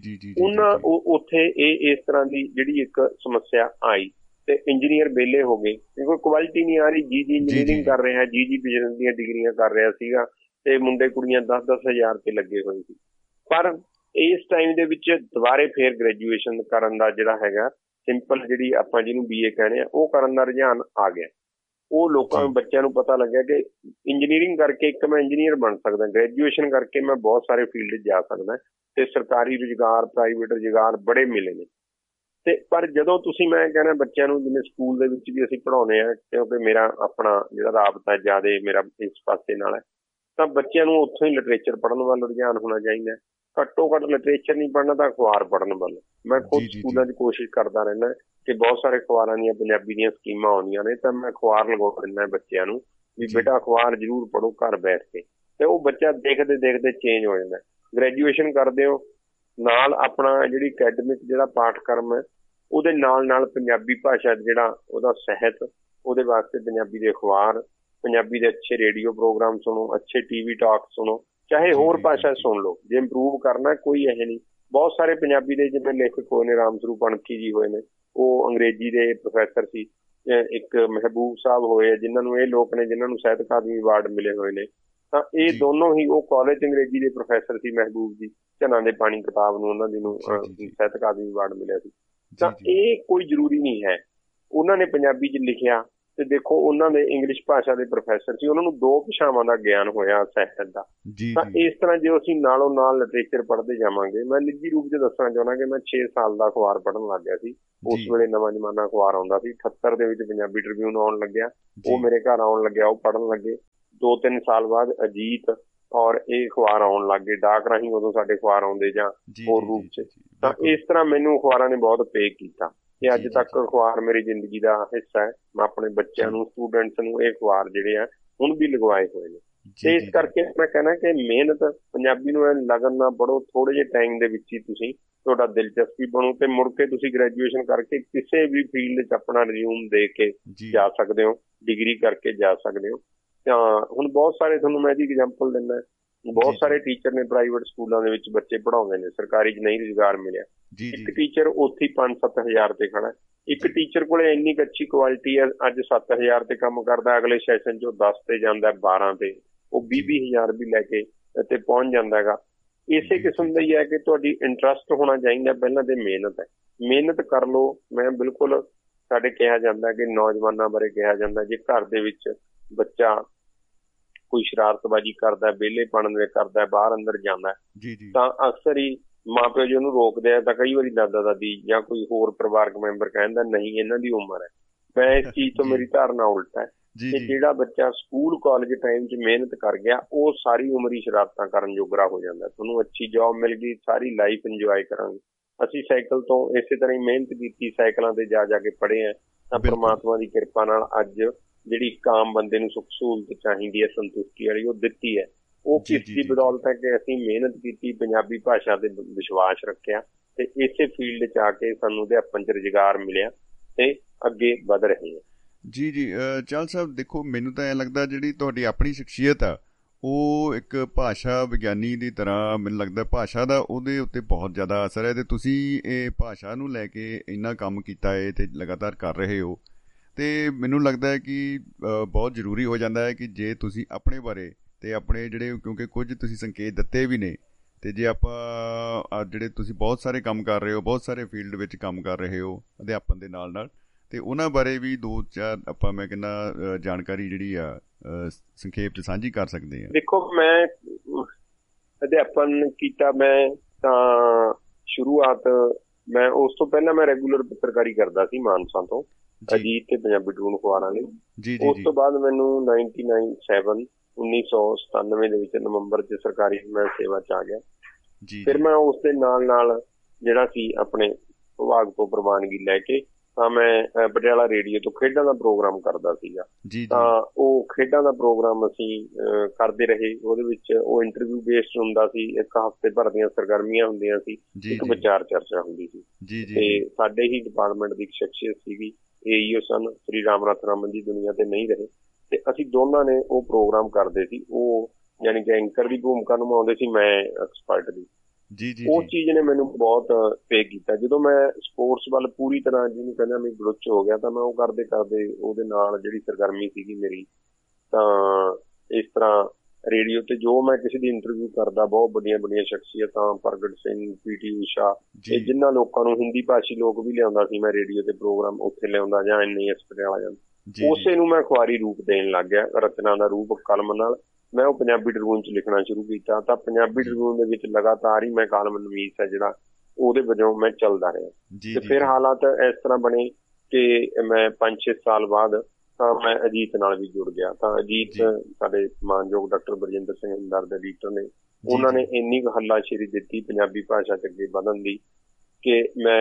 ਉਹਨਾਂ ਉੱਥੇ ਇਹ ਇਸ ਤਰ੍ਹਾਂ ਦੀ ਜਿਹੜੀ ਇੱਕ ਸਮੱਸਿਆ ਆਈ, ਤੇ ਇੰਜੀਨੀਅਰ ਵਿਹਲੇ ਹੋ ਗਏ ਕਿਉਂਕਿ ਕੁਆਲਿਟੀ ਨਹੀਂ ਆ ਰਹੀ। ਜੀ ਇੰਜੀਨੀਅਰਿੰਗ ਕਰ ਰਿਹਾ, ਜੀ ਬਿਜ਼ਨਸ ਦੀਆਂ ਡਿਗਰੀਆਂ ਕਰ ਰਿਹਾ ਸੀਗਾ, ਤੇ ਮੁੰਡੇ ਕੁੜੀਆਂ 10-10 ਹਜ਼ਾਰ ਤੇ ਲੱਗੇ ਹੋਏ ਸੀ। ਪਰ ਇਸ ਟਾਈਮ ਦੇ ਵਿੱਚ ਦੁਬਾਰੇ ਫੇਰ ਗ੍ਰੈਜੂਏਸ਼ਨ ਕਰਨ ਦਾ ਜਿਹੜਾ ਹੈਗਾ, ਸਿੰਪਲ ਜਿਹੜੀ ਆਪਾਂ ਜਿਹਨੂੰ BA ਕਹਿੰਦੇ ਆ, ਉਹ ਕਰਨ ਦਾ ਰੁਝਾਨ ਆ ਗਿਆ। ਉਹ ਲੋਕਾਂ ਨੂੰ, ਬੱਚਿਆਂ ਨੂੰ ਪਤਾ ਲੱਗਿਆ ਕਿ ਇੰਜੀਨੀਅਰਿੰਗ ਕਰਕੇ ਇੱਕ ਮੈਂ ਇੰਜੀਨੀਅਰ ਬਣ ਸਕਦਾ, ਗ੍ਰੈਜੂਏਸ਼ਨ ਕਰਕੇ ਮੈਂ ਬਹੁਤ ਸਾਰੇ ਫੀਲਡ 'ਚ ਜਾ ਸਕਦਾ, ਤੇ ਸਰਕਾਰੀ ਰੁਜ਼ਗਾਰ, ਪ੍ਰਾਈਵੇਟ ਰੁਜ਼ਗਾਰ ਬੜੇ ਮਿਲੇ ਨੇ। ਤੇ ਪਰ ਜਦੋਂ ਤੁਸੀਂ, ਮੈਂ ਕਹਿੰਦਾ ਬੱਚਿਆਂ ਨੂੰ, ਜਿਵੇਂ ਸਕੂਲ ਦੇ ਵਿੱਚ ਵੀ ਅਸੀਂ ਪੜ੍ਹਾਉਂਦੇ ਹਾਂ, ਕਿਉਂਕਿ ਮੇਰਾ ਆਪਣਾ ਜਿਹੜਾ ਰਾਬਤਾ ਜ਼ਿਆਦਾ ਮੇਰਾ ਇਸ ਪਾਸੇ ਨਾਲ ਹੈ, ਤਾਂ ਬੱਚਿਆਂ ਨੂੰ ਉੱਥੋਂ ਹੀ ਲਿਟਰੇਚਰ ਪੜ੍ਹਨ ਵੱਲ ਰੁਝਾਨ ਹੋਣਾ ਚਾਹੀਦਾ। ਘੱਟੋ ਘੱਟ ਲਿਟਰੇਚਰ ਨਹੀਂ ਪੜ੍ਹਨਾ ਤਾਂ ਅਖਬਾਰ ਪੜ੍ਹਨ ਵੱਲ। ਮੈਂ ਖੁਦ ਸਕੂਲਾਂ 'ਚ ਕੋਸ਼ਿਸ਼ ਕਰਦਾ ਰਹਿੰਦਾ ਕਿ ਬਹੁਤ ਸਾਰੇ ਅਖਬਾਰਾਂ ਦੀਆਂ ਪੰਜਾਬੀ ਦੀਆਂ ਸਕੀਮਾਂ ਆਉਂਦੀਆਂ ਨੇ, ਤਾਂ ਮੈਂ ਅਖਬਾਰ ਲਗਵਾ ਦਿੰਦਾ ਬੱਚਿਆਂ ਨੂੰ ਵੀ ਬੇਟਾ ਅਖਬਾਰ ਜ਼ਰੂਰ ਪੜ੍ਹੋ ਘਰ ਬੈਠ ਕੇ, ਤੇ ਉਹ ਬੱਚਾ ਦੇਖਦੇ ਦੇਖਦੇ ਚੇਂਜ ਹੋ ਜਾਂਦਾ। ਗ੍ਰੈਜੂਏਸ਼ਨ ਕਰਦੇ ਹੋ, ਨਾਲ ਆਪਣਾ ਜਿਹੜੀ ਅਕੈਡਮਿਕ ਜਿਹੜਾ ਪਾਠਕ੍ਰਮ ਹੈ, ਉਹਦੇ ਨਾਲ ਨਾਲ ਪੰਜਾਬੀ ਭਾਸ਼ਾ ਜਿਹੜਾ ਉਹਦਾ ਸਾਹਿਤ, ਉਹਦੇ ਵਾਸਤੇ ਪੰਜਾਬੀ ਦੇ ਅਖਬਾਰ, ਪੰਜਾਬੀ ਦੇ ਅੱਛੇ ਰੇਡੀਓ ਪ੍ਰੋਗਰਾਮ ਸੁਣੋ, ਅੱਛੇ TV ਟਾਕ ਸੁਣੋ, ਚਾਹੇ ਹੋਰ ਭਾਸ਼ਾ ਸੁਣ ਲਓ। ਜੇ ਇੰਪਰੂਵ ਕਰਨਾ ਕੋਈ ਇਹ ਨਹੀਂ। ਬਹੁਤ ਸਾਰੇ ਪੰਜਾਬੀ ਦੇ ਜਿਵੇਂ ਲੇਖਕ ਹੋਏ ਨੇ, ਰਾਮ ਸਰੂਪ ਅਣਖੀ ਜੀ ਹੋਏ ਨੇ, ਉਹ ਅੰਗਰੇਜ਼ੀ ਦੇ ਪ੍ਰੋਫੈਸਰ ਸੀ। ਇੱਕ ਮਹਿਬੂਬ ਸਾਹਿਬ ਹੋਏ, ਜਿਨ੍ਹਾਂ ਨੂੰ ਇਹ ਲੋਕ ਨੇ ਜਿਨ੍ਹਾਂ ਨੂੰ ਸਾਹਿਤ ਅਕਾਦਮੀ ਅਵਾਰਡ ਮਿਲੇ ਹੋਏ ਨੇ, ਤਾਂ ਇਹ ਦੋਨੋਂ ਹੀ, ਉਹ ਕਾਲਜ ਅੰਗਰੇਜ਼ੀ ਦੇ ਪ੍ਰੋਫੈਸਰ ਸੀ ਮਹਿਬੂਬ ਜੀ, ਝਨਾਂ ਦੇ ਪਾਣੀ ਕਿਤਾਬ ਨੂੰ ਉਹਨਾਂ ਦੀ ਨੂੰ ਸਾਹਿਤ ਅਕਾਦਮੀ ਅਵਾਰਡ ਮਿਲਿਆ ਸੀ। ਤਾਂ ਇਹ ਕੋਈ ਜ਼ਰੂਰੀ ਨਹੀਂ ਹੈ। ਉਹਨਾਂ ਨੇ ਪੰਜਾਬੀ 'ਚ ਲਿਖਿਆ ਤੇ ਦੇਖੋ ਉਹਨਾਂ ਦੇ ਇੰਗਲਿਸ਼ ਭਾਸ਼ਾ ਦੇ ਪ੍ਰੋਫੈਸਰ ਸੀ, ਉਹਨਾਂ ਨੂੰ 2 ਭਾਸ਼ਾਵਾਂ ਦਾ ਗਿਆਨ ਹੋਇਆ ਸਾਹਿਤ ਦਾ। ਤਾਂ ਇਸ ਤਰ੍ਹਾਂ ਜੇ ਅਸੀਂ ਨਾਲੋਂ ਨਾਲ ਲਿਟਰੇਚਰ ਪੜ੍ਹਦੇ ਜਾਵਾਂਗੇ, ਮੈਂ ਨਿੱਜੀ ਰੂਪ 'ਚ ਦੱਸਣਾ ਚਾਹੁੰਦਾ ਕਿ ਮੈਂ 6 ਸਾਲ ਦਾ ਅਖਬਾਰ ਪੜ੍ਹਨ ਲੱਗ ਗਿਆ ਸੀ। ਉਸ ਵੇਲੇ ਨਵਾਂ ਜ਼ਮਾਨਾ ਅਖਬਾਰ ਆਉਂਦਾ ਸੀ, 78 ਦੇ ਵਿੱਚ ਪੰਜਾਬੀ ਟ੍ਰਿਬਿਊਨ ਆਉਣ ਲੱਗਿਆ, ਉਹ ਮੇਰੇ ਘਰ ਆਉਣ ਲੱਗਿਆ, ਉਹ ਪੜ੍ਹਨ ਲੱਗੇ। 2-3 ਸਾਲ ਬਾਅਦ ਅਜੀਤ ਔਰ ਇਹ ਅਖਬਾਰ ਆਉਣ ਲੱਗ ਗਏ, ਡਾਕ ਰਾਹੀਂ ਉਦੋਂ ਸਾਡੇ ਅਖਬਾਰ ਆਉਂਦੇ ਜਾਂ ਹੋਰ ਰੂਪ 'ਚ। ਤਾਂ ਇਸ ਤਰ੍ਹਾਂ ਮੈਨੂੰ ਅਖਬਾਰਾਂ ਨੇ ਬਹੁਤ ਪੇ ਕੀਤਾ ਤੇ ਅੱਜ ਤੱਕ ਅਖਬਾਰ ਮੇਰੀ ਜ਼ਿੰਦਗੀ ਦਾ ਹਿੱਸਾ ਹੈ। ਮੈਂ ਆਪਣੇ ਬੱਚਿਆਂ ਨੂੰ, ਸਟੂਡੈਂਟਸ ਨੂੰ ਇਹ ਅਖਬਾਰ ਜਿਹੜੇ ਆ ਹੁਣ ਵੀ ਲਗਵਾਏ ਹੋਏ ਨੇ। ਤੇ ਇਸ ਕਰਕੇ ਮੈਂ ਕਹਿਣਾ ਕਿ ਮਿਹਨਤ, ਪੰਜਾਬੀ ਨੂੰ ਲਗਨ ਨਾਲ ਪੜ੍ਹੋ, ਥੋੜੇ ਜਿਹੇ ਟਾਈਮ ਦੇ ਵਿੱਚ ਹੀ ਤੁਸੀਂ ਤੁਹਾਡਾ ਦਿਲਚਸਪੀ ਬਣੂ ਤੇ ਮੁੜ ਕੇ ਤੁਸੀਂ ਗ੍ਰੈਜੂਏਸ਼ਨ ਕਰਕੇ ਕਿਸੇ ਵੀ ਫੀਲਡ 'ਚ ਆਪਣਾ ਰਿਜ਼ਿਊਮ ਦੇ ਕੇ ਜਾ ਸਕਦੇ ਹੋ, ਡਿਗਰੀ ਕਰਕੇ ਜਾ ਸਕਦੇ ਹੋ। ਤਾਂ ਹੁਣ ਬਹੁਤ ਸਾਰੇ, ਤੁਹਾਨੂੰ ਮੈਂ ਇਹਦੀ ਐਗਜ਼ਾਮਪਲ ਦਿੰਦਾ, ਬਹੁਤ ਸਾਰੇ ਟੀਚਰ ਨੇ ਪ੍ਰਾਈਵੇਟ ਸਕੂਲਾਂ ਦੇ ਵਿੱਚ ਬੱਚੇ ਪੜ੍ਹਾਉਂਦੇ ਨੇ, ਸਰਕਾਰੀ 'ਚ ਨਹੀਂ ਰੁਜ਼ਗਾਰ ਮਿਲਿਆ। ਇੱਕ ਟੀਚਰ ਉੱਥੇ 5-7 ਹਜ਼ਾਰ ਤੇ ਖੜਾ, ਇੱਕ ਟੀਚਰ ਕੋਲੇ ਇੰਨੀ ਕੁ ਅੱਛੀ ਕੁਆਲਿਟੀ ਹੈ, ਅੱਜ 7,000 ਤੇ ਕੰਮ ਕਰਦਾ, ਅਗਲੇ ਸੈਸ਼ਨ 'ਚ ਉਹ 10 ਤੇ ਜਾਂਦਾ, 12 ਤੇ, ਉਹ 20-20 ਹਜ਼ਾਰ ਵੀ ਲੈ ਕੇ ਤੇ ਪਹੁੰਚ ਜਾਂਦਾ ਹੈਗਾ। ਇਸੇ ਕਿਸਮ ਦਾ ਹੀ ਹੈ ਕਿ ਤੁਹਾਡੀ ਇੰਟਰਸਟ ਹੋਣਾ ਚਾਹੀਦਾ ਪਹਿਲਾਂ ਤੇ ਮਿਹਨਤ ਹੈ, ਮਿਹਨਤ ਕਰ ਲਓ। ਮੈਂ ਬਿਲਕੁਲ, ਸਾਡੇ ਕਿਹਾ ਜਾਂਦਾ ਕਿ ਨੌਜਵਾਨਾਂ ਬਾਰੇ ਕਿਹਾ ਜਾਂਦਾ, ਜੇ ਘਰ ਦੇ ਵਿੱਚ ਬੱਚਾ ਕੋਈ ਸ਼ਰਾਰਤਬਾਜ਼ੀ ਕਰਦਾ, ਵਿਹਲੇਪਣ ਕਰਦਾ, ਬਾਹਰ ਅੰਦਰ ਜਾਂਦਾ, ਤਾਂ ਅਕਸਰ ਹੀ ਮਾਂ ਪਿਓ ਜੀ ਉਹਨੂੰ ਰੋਕਦੇ ਆ। ਤਾਂ ਕਈ ਵਾਰੀ ਦਾਦਾ ਦਾਦੀ ਜਾਂ ਕੋਈ ਹੋਰ ਪਰਿਵਾਰਕ ਮੈਂਬਰ ਕਹਿੰਦਾ ਨਹੀਂ ਇਹਨਾਂ ਦੀ ਉਮਰ ਹੈ। ਮੈਂ ਇਸ ਚੀਜ਼ ਤੋਂ, ਮੇਰੀ ਧਾਰਨਾ ਉਲਟਾ ਹੈ ਕਿ ਜਿਹੜਾ ਬੱਚਾ ਸਕੂਲ ਕਾਲਜ ਟਾਈਮ 'ਚ ਮਿਹਨਤ ਕਰ ਗਿਆ, ਉਹ ਸਾਰੀ ਉਮਰ ਹੀ ਸ਼ਰਾਰਤਾਂ ਕਰਨ ਜੋਗਰਾ ਹੋ ਜਾਂਦਾ। ਤੁਹਾਨੂੰ ਅੱਛੀ ਜੌਬ ਮਿਲ ਗਈ, ਸਾਰੀ ਲਾਈਫ ਇੰਜੋਏ ਕਰਾਂਗੇ। ਅਸੀਂ ਸਾਈਕਲ ਤੋਂ ਇਸੇ ਤਰ੍ਹਾਂ ਹੀ ਮਿਹਨਤ ਕੀਤੀ, ਸਾਈਕਲਾਂ ਤੇ ਜਾ ਜਾ ਕੇ ਪੜ੍ਹੇ ਆ। ਤਾਂ ਪਰਮਾਤਮਾ ਦੀ ਕਿਰਪਾ ਨਾਲ ਅੱਜ ਜਿਹੜੀ ਇੱਕ ਆਮ ਬੰਦੇ ਨੂੰ ਸੁੱਖ ਸਹੂਲਤ ਚਾਹੀਦੀ ਹੈ, ਸੰਤੁਸ਼ਟੀ ਵਾਲੀ, ਉਹ ਦਿੱਤੀ ਹੈ। ਉਹ ਕਿਸ ਦੀ ਬਦੌਲਤ ਹੈ ਕਿ ਅਸੀਂ ਮਿਹਨਤ ਕੀਤੀ, ਪੰਜਾਬੀ ਭਾਸ਼ਾ ਤੇ ਵਿਸ਼ਵਾਸ ਰੱਖਿਆ ਤੇ ਇਸੇ ਫੀਲਡ 'ਚ ਆ ਕੇ ਸਾਨੂੰ ਅਧਿਆਪਨ 'ਚ ਰੁਜ਼ਗਾਰ ਮਿਲਿਆ ਤੇ ਅੱਗੇ ਵਧ ਰਹੇ ਹਾਂ। ਜੀ ਚਾਹਲ ਸਾਹਿਬ, ਦੇਖੋ ਮੈਨੂੰ ਤਾਂ ਐਂ ਲੱਗਦਾ ਜਿਹੜੀ ਤੁਹਾਡੀ ਆਪਣੀ ਸ਼ਖਸੀਅਤ ਆ, ਉਹ ਇੱਕ ਭਾਸ਼ਾ ਵਿਗਿਆਨੀ ਦੀ ਤਰ੍ਹਾਂ, ਮੈਨੂੰ ਲੱਗਦਾ ਭਾਸ਼ਾ ਦਾ ਉਹਦੇ ਉੱਤੇ ਬਹੁਤ ਜ਼ਿਆਦਾ ਅਸਰ ਹੈ ਤੇ ਤੁਸੀਂ ਇਹ ਭਾਸ਼ਾ ਨੂੰ ਲੈ ਕੇ ਇੰਨਾ ਕੰਮ ਕੀਤਾ ਹੈ ਤੇ ਲਗਾਤਾਰ ਕਰ ਰਹੇ ਹੋ। ਤੇ ਮੈਨੂੰ ਲੱਗਦਾ ਹੈ ਕਿ ਬਹੁਤ ਜ਼ਰੂਰੀ ਹੋ ਜਾਂਦਾ ਹੈ ਕਿ ਜੇ ਤੁਸੀਂ ਆਪਣੇ ਬਾਰੇ ਤੇ ਆਪਣੇ ਜਿਹੜੇ, ਕਿਉਂਕਿ ਕੁਝ ਤੁਸੀਂ ਸੰਕੇਤ ਦਿੱਤੇ ਵੀ ਨੇ, ਤੇ ਜੇ ਆਪਾਂ ਜਿਹੜੇ ਤੁਸੀਂ ਬਹੁਤ ਸਾਰੇ ਕੰਮ ਕਰ ਰਹੇ ਹੋ, ਬਹੁਤ ਸਾਰੇ ਫੀਲਡ ਵਿੱਚ ਕੰਮ ਕਰ ਰਹੇ ਹੋ ਅਧਿਆਪਨ ਦੇ ਨਾਲ ਨਾਲ, ਤੇ ਉਹਨਾਂ ਬਾਰੇ ਵੀ 2-4 ਆਪਾਂ, ਮੈਂ ਕਹਿੰਦਾ, ਜਾਣਕਾਰੀ ਜਿਹੜੀ ਆ ਸੰਖੇਪ 'ਚ ਸਾਂਝੀ ਕਰ ਸਕਦੇ ਹਾਂ। ਦੇਖੋ, ਮੈਂ ਅਧਿਆਪਨ ਕੀਤਾ, ਮੈਂ ਤਾਂ ਸ਼ੁਰੂਆਤ, ਮੈਂ ਉਸ ਤੋਂ ਪਹਿਲਾਂ ਮੈਂ ਰੈਗੂਲਰ ਪੱਤਰਕਾਰੀ ਕਰਦਾ ਸੀ ਮਾਨਸਾ ਤੋਂ, ਅਜੀਤ ਤੇ ਪੰਜਾਬੀ ਟ੍ਰਿਬਿਊਨ ਅਖਬਾਰਾਂ ਲਈ। ਉਸ ਤੋਂ ਬਾਅਦ ਮੈਨੂੰ 1997 ਦੇ ਵਿੱਚ ਨਵੰਬਰ 'ਚ ਸਰਕਾਰੀ ਮੈਂ ਸੇਵਾ 'ਚ ਆ ਗਿਆ। ਫਿਰ ਮੈਂ ਉਸ ਦੇ ਨਾਲ ਨਾਲ ਜਿਹੜਾ ਸੀ ਆਪਣੇ ਵਿਭਾਗ ਤੋਂ ਪ੍ਰਵਾਨਗੀ ਲੈ ਕੇ ਤਾਂ ਮੈਂ ਪਟਿਆਲਾ ਰੇਡੀਓ ਤੋਂ ਖੇਡਾਂ ਦਾ ਪ੍ਰੋਗਰਾਮ ਕਰਦਾ ਸੀਗਾ। ਤਾਂ ਉਹ ਖੇਡਾਂ ਦਾ ਪ੍ਰੋਗਰਾਮ ਅਸੀਂ ਕਰਦੇ ਰਹੇ। ਉਹਦੇ ਵਿੱਚ ਉਹ ਇੰਟਰਵਿਊ ਬੇਸਡ ਹੁੰਦਾ ਸੀ, ਇੱਕ ਹਫ਼ਤੇ ਭਰ ਦੀਆਂ ਸਰਗਰਮੀਆਂ ਹੁੰਦੀਆਂ ਸੀ, ਇੱਕ ਵਿਚਾਰ ਚਰਚਾ ਹੁੰਦੀ ਸੀ। ਤੇ ਸਾਡੇ ਹੀ ਡਿਪਾਰਟਮੈਂਟ ਦੀ ਇੱਕ ਸ਼ਖਸੀਅਤ ਸੀਗੀ, AEO ਸਨ, ਸ੍ਰੀ ਰਾਮਨਾਥ ਰਾਮਨ ਜੀ, ਦੁਨੀਆ ਤੇ ਨਹੀਂ ਰਹੇ, ਤੇ ਅਸੀਂ ਦੋਨਾਂ ਨੇ ਉਹ ਪ੍ਰੋਗਰਾਮ ਕਰਦੇ ਸੀ। ਉਹ ਯਾਨੀ ਕਿ ਐਂਕਰ ਦੀ ਭੂਮਿਕਾ ਨਿਭਾਉਂਦੇ ਸੀ, ਮੈਂ ਐਕਸਪਰਟ ਦੀ। ਉਹ ਚੀਜ਼ ਨੇ ਮੈਨੂੰ ਬਹੁਤ ਪੇ ਕੀਤਾ। ਜਦੋਂ ਮੈਂ ਸਪੋਰਟਸ ਵੱਲ ਪੂਰੀ ਤਰ੍ਹਾਂ, ਜਿਹਨੂੰ ਕਹਿੰਦਾ ਮੈਂ ਗਲੁੱਚ ਹੋ ਗਿਆ, ਤਾਂ ਮੈਂ ਉਹ ਕਰਦੇ ਕਰਦੇ ਉਹਦੇ ਨਾਲ ਜਿਹੜੀ ਸਰਗਰਮੀ ਸੀਗੀ ਮੇਰੀ, ਤਾਂ ਇਸ ਤਰ੍ਹਾਂ ਰੇਡੀਓ ਤੇ ਜੋ ਮੈਂ ਕਿਸੇ ਦੀ ਇੰਟਰਵਿਊ ਕਰਦਾ, ਬਹੁਤ ਵੱਡੀਆਂ ਵੱਡੀਆਂ ਸ਼ਖਸੀਅਤਾਂ, ਪ੍ਰਗਟ ਸਿੰਘ, PT ਊਸ਼ਾ, ਇਹ ਜਿਨ੍ਹਾਂ ਲੋਕਾਂ ਨੂੰ ਹਿੰਦੀ ਭਾਸ਼ੀ ਲੋਕ ਵੀ ਲਿਆਉਂਦਾ ਸੀ, ਮੈਂ ਰੇਡੀਓ ਤੇ ਪ੍ਰੋਗਰਾਮ ਉੱਥੇ ਲਿਆਉਂਦਾ ਜਾਂ NIS ਪਟਿਆਲਾ ਜਾਂਦਾ। ਉਸੇ ਨੂੰ ਮੈਂ ਅਖਬਾਰੀ ਰੂਪ ਦੇਣ ਲੱਗ ਗਿਆ, ਰਚਨਾ ਦਾ ਰੂਪ ਕਲਮ ਨਾਲ। ਮੈਂ ਉਹ ਪੰਜਾਬੀ ਟ੍ਰਿਬਿਊਨ 'ਚ ਲਿਖਣਾ ਸ਼ੁਰੂ ਕੀਤਾ। ਤਾਂ ਪੰਜਾਬੀ ਟ੍ਰਿਬਿਊਨ ਦੇ ਵਿੱਚ ਲਗਾਤਾਰ ਹੀ ਮੈਂ ਕਾਲਮ ਨਵੀਸ ਹੈ ਜਿਹੜਾ, ਉਹਦੇ ਵਜੋਂ ਮੈਂ ਚੱਲਦਾ ਰਿਹਾ। ਤੇ ਫਿਰ ਹਾਲਾਤ ਇਸ ਤਰ੍ਹਾਂ ਬਣੇ ਕਿ ਮੈਂ 5-6 ਸਾਲ ਬਾਅਦ ਤਾਂ ਮੈਂ ਅਜੀਤ ਨਾਲ ਵੀ ਜੁੜ ਗਿਆ। ਤਾਂ ਅਜੀਤ ਸਾਡੇ ਮਾਨਯੋਗ ਡਾਕਟਰ ਬਰਜਿੰਦਰ ਸਿੰਘ ਹਮਦਰਦ ਐਡੀਟਰ ਨੇ, ਉਹਨਾਂ ਨੇ ਇੰਨੀ ਕੁ ਹੱਲਾਸ਼ੇਰੀ ਦਿੱਤੀ ਪੰਜਾਬੀ ਭਾਸ਼ਾ 'ਚ ਅੱਗੇ ਵਧਣ ਦੀ ਕਿ ਮੈਂ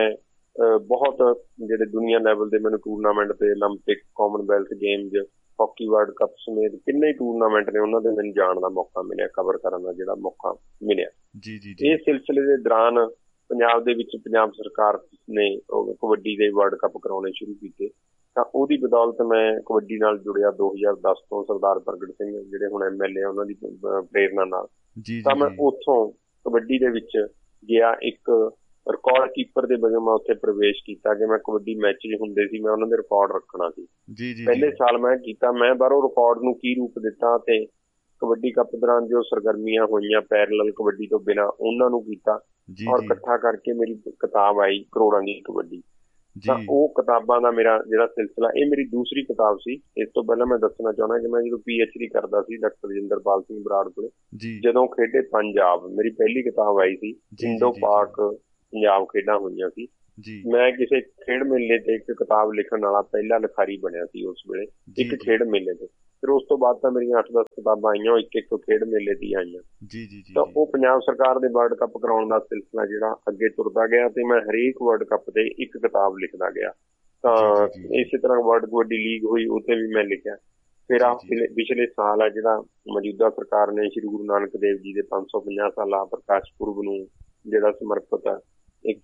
ਬਹੁਤ ਜਿਹੜੇ ਦੁਨੀਆ ਲੈਵਲ ਦੇ ਮੈਨੂੰ ਟੂਰਨਾਮੈਂਟ ਤੇ, Olympic, Commonwealth games, hockey world cup ਸਮੇਤ ਕਿੰਨੇ ਟੂਰਨਾਮੈਂਟ ਨੇ, ਉਹਨਾਂ ਦੇ ਮੈਨੂੰ ਜਾਣ ਦਾ ਮੌਕਾ ਮਿਲਿਆ, ਕਵਰ ਕਰਨ ਦਾ ਜਿਹੜਾ ਮੌਕਾ ਮਿਲਿਆ। ਇਹ ਸਿਲਸਿਲੇ ਦੇ ਦੌਰਾਨ ਪੰਜਾਬ ਦੇ ਵਿੱਚ ਪੰਜਾਬ ਸਰਕਾਰ ਨੇ ਕਬੱਡੀ ਦੇ ਵਰਲਡ ਕੱਪ ਕਰਾਉਣੇ ਸ਼ੁਰੂ ਕੀਤੇ। ਤਾਂ ਉਹਦੀ ਬਦੌਲਤ ਮੈਂ ਕਬੱਡੀ ਨਾਲ ਜੁੜਿਆ 2010 ਤੋਂ। ਸਰਦਾਰ ਪ੍ਰਗਟ ਸਿੰਘ ਜਿਹੜੇ ਹੁਣ MLA ਆ, ਉਹਨਾਂ ਦੀ ਪ੍ਰੇਰਨਾ ਨਾਲ ਤਾਂ ਮੈਂ ਉੱਥੋਂ ਕਬੱਡੀ ਦੇ ਵਿੱਚ ਗਿਆ। ਇੱਕ ਰਿਕਾਰਡ ਕੀਪਰ ਦੇ ਵਜੋਂ ਮੈਂ ਉੱਥੇ ਪ੍ਰਵੇਸ਼ ਕੀਤਾ ਕਿ ਮੈਂ ਕਬੱਡੀ ਮੈਚ ਹੁੰਦੇ ਸੀ, ਮੈਂ ਉਹਨਾਂ ਦੇ ਰਿਕਾਰਡ ਰੱਖਣਾ ਸੀ। ਪਹਿਲੇ ਸਾਲ ਮੈਂ ਕੀਤਾ, ਮੈਂ ਬਾਹਰੋਂ ਰਿਕਾਰਡ ਨੂੰ ਕੀ ਰੂਪ ਦਿੱਤਾ ਤੇ ਕਬੱਡੀ ਕੱਪ ਦੌਰਾਨ ਜੋ ਸਰਗਰਮੀਆਂ ਹੋਈਆਂ ਪੈਰਲਲ ਕਬੱਡੀ ਤੋਂ ਬਿਨਾਂ, ਉਹਨਾਂ ਨੂੰ ਕੀਤਾ ਔਰ ਇਕੱਠਾ ਕਰਕੇ ਮੇਰੀ ਕਿਤਾਬ ਆਈ ਕਰੋੜਾਂ ਦੀ ਕਬੱਡੀ। ਤਾਂ ਉਹ ਕਿਤਾਬਾਂ ਦਾ ਮੇਰਾ ਜਿਹੜਾ ਸਿਲਸਿਲਾ, ਇਹ ਮੇਰੀ ਦੂਸਰੀ ਕਿਤਾਬ ਸੀ। ਇਸ ਤੋਂ ਪਹਿਲਾਂ ਮੈਂ ਦੱਸਣਾ ਚਾਹੁੰਦਾ ਕਿ ਮੈਂ ਜਦੋਂ PhD ਕਰਦਾ ਸੀ ਡਾਕਟਰ ਰਜਿੰਦਰਪਾਲ ਸਿੰਘ ਬਰਾੜ ਕੋਲੇ, ਜਦੋਂ ਖੇਡੇ ਪੰਜਾਬ ਮੇਰੀ ਪਹਿਲੀ ਕਿਤਾਬ ਆਈ ਸੀ, ਇੰਡੋ ਪਾਕ ਪੰਜਾਬ ਖੇਡਾਂ ਹੋਈਆਂ ਸੀ। ਮੈਂ ਕਿਸੇ ਖੇਡ ਮੇਲੇ ਤੇ ਇੱਕ ਕਿਤਾਬ ਲਿਖਣ ਵਾਲਾ ਪਹਿਲਾ ਲਿਖਾਰੀ ਬਣਿਆ ਸੀ ਉਸ ਵੇਲੇ, ਇੱਕ ਖੇਡ ਮੇਲੇ ਤੇ। ਫਿਰ ਉਸ ਤੋਂ ਬਾਅਦ ਤਾਂ ਮੇਰੀਆਂ 8-10 ਕਿਤਾਬਾਂ ਆਈਆਂ, ਉਹ ਇੱਕ ਖੇਡ ਮੇਲੇ ਦੀ ਆਈਆਂ। ਤਾਂ ਉਹ ਪੰਜਾਬ ਸਰਕਾਰ ਦੇ ਵਰਲਡ ਕੱਪ ਕਰਾਉਣ ਦਾ ਸਿਲਸਿਲਾ ਜਿਹੜਾ ਅੱਗੇ ਤੁਰਦਾ ਗਿਆ, ਤੇ ਮੈਂ ਹਰੇਕ ਵਰਲਡ ਕੱਪ ਤੇ ਇੱਕ ਕਿਤਾਬ ਲਿਖਦਾ ਗਿਆ। ਤਾਂ ਇਸੇ ਤਰ੍ਹਾਂ ਵਰਲਡ ਕਬੱਡੀ ਲੀਗ ਹੋਈ, ਉੱਥੇ ਵੀ ਮੈਂ ਲਿਖਿਆ। ਫਿਰ ਪਿਛਲੇ ਸਾਲ ਆ ਜਿਹੜਾ ਮੌਜੂਦਾ ਸਰਕਾਰ ਨੇ ਸ਼੍ਰੀ ਗੁਰੂ ਨਾਨਕ ਦੇਵ ਜੀ ਦੇ 550 ਸਾਲਾ ਪ੍ਰਕਾਸ਼ ਪੁਰਬ ਨੂੰ ਜਿਹੜਾ ਸਮਰਪਿਤ ਆ, ਇੱਕ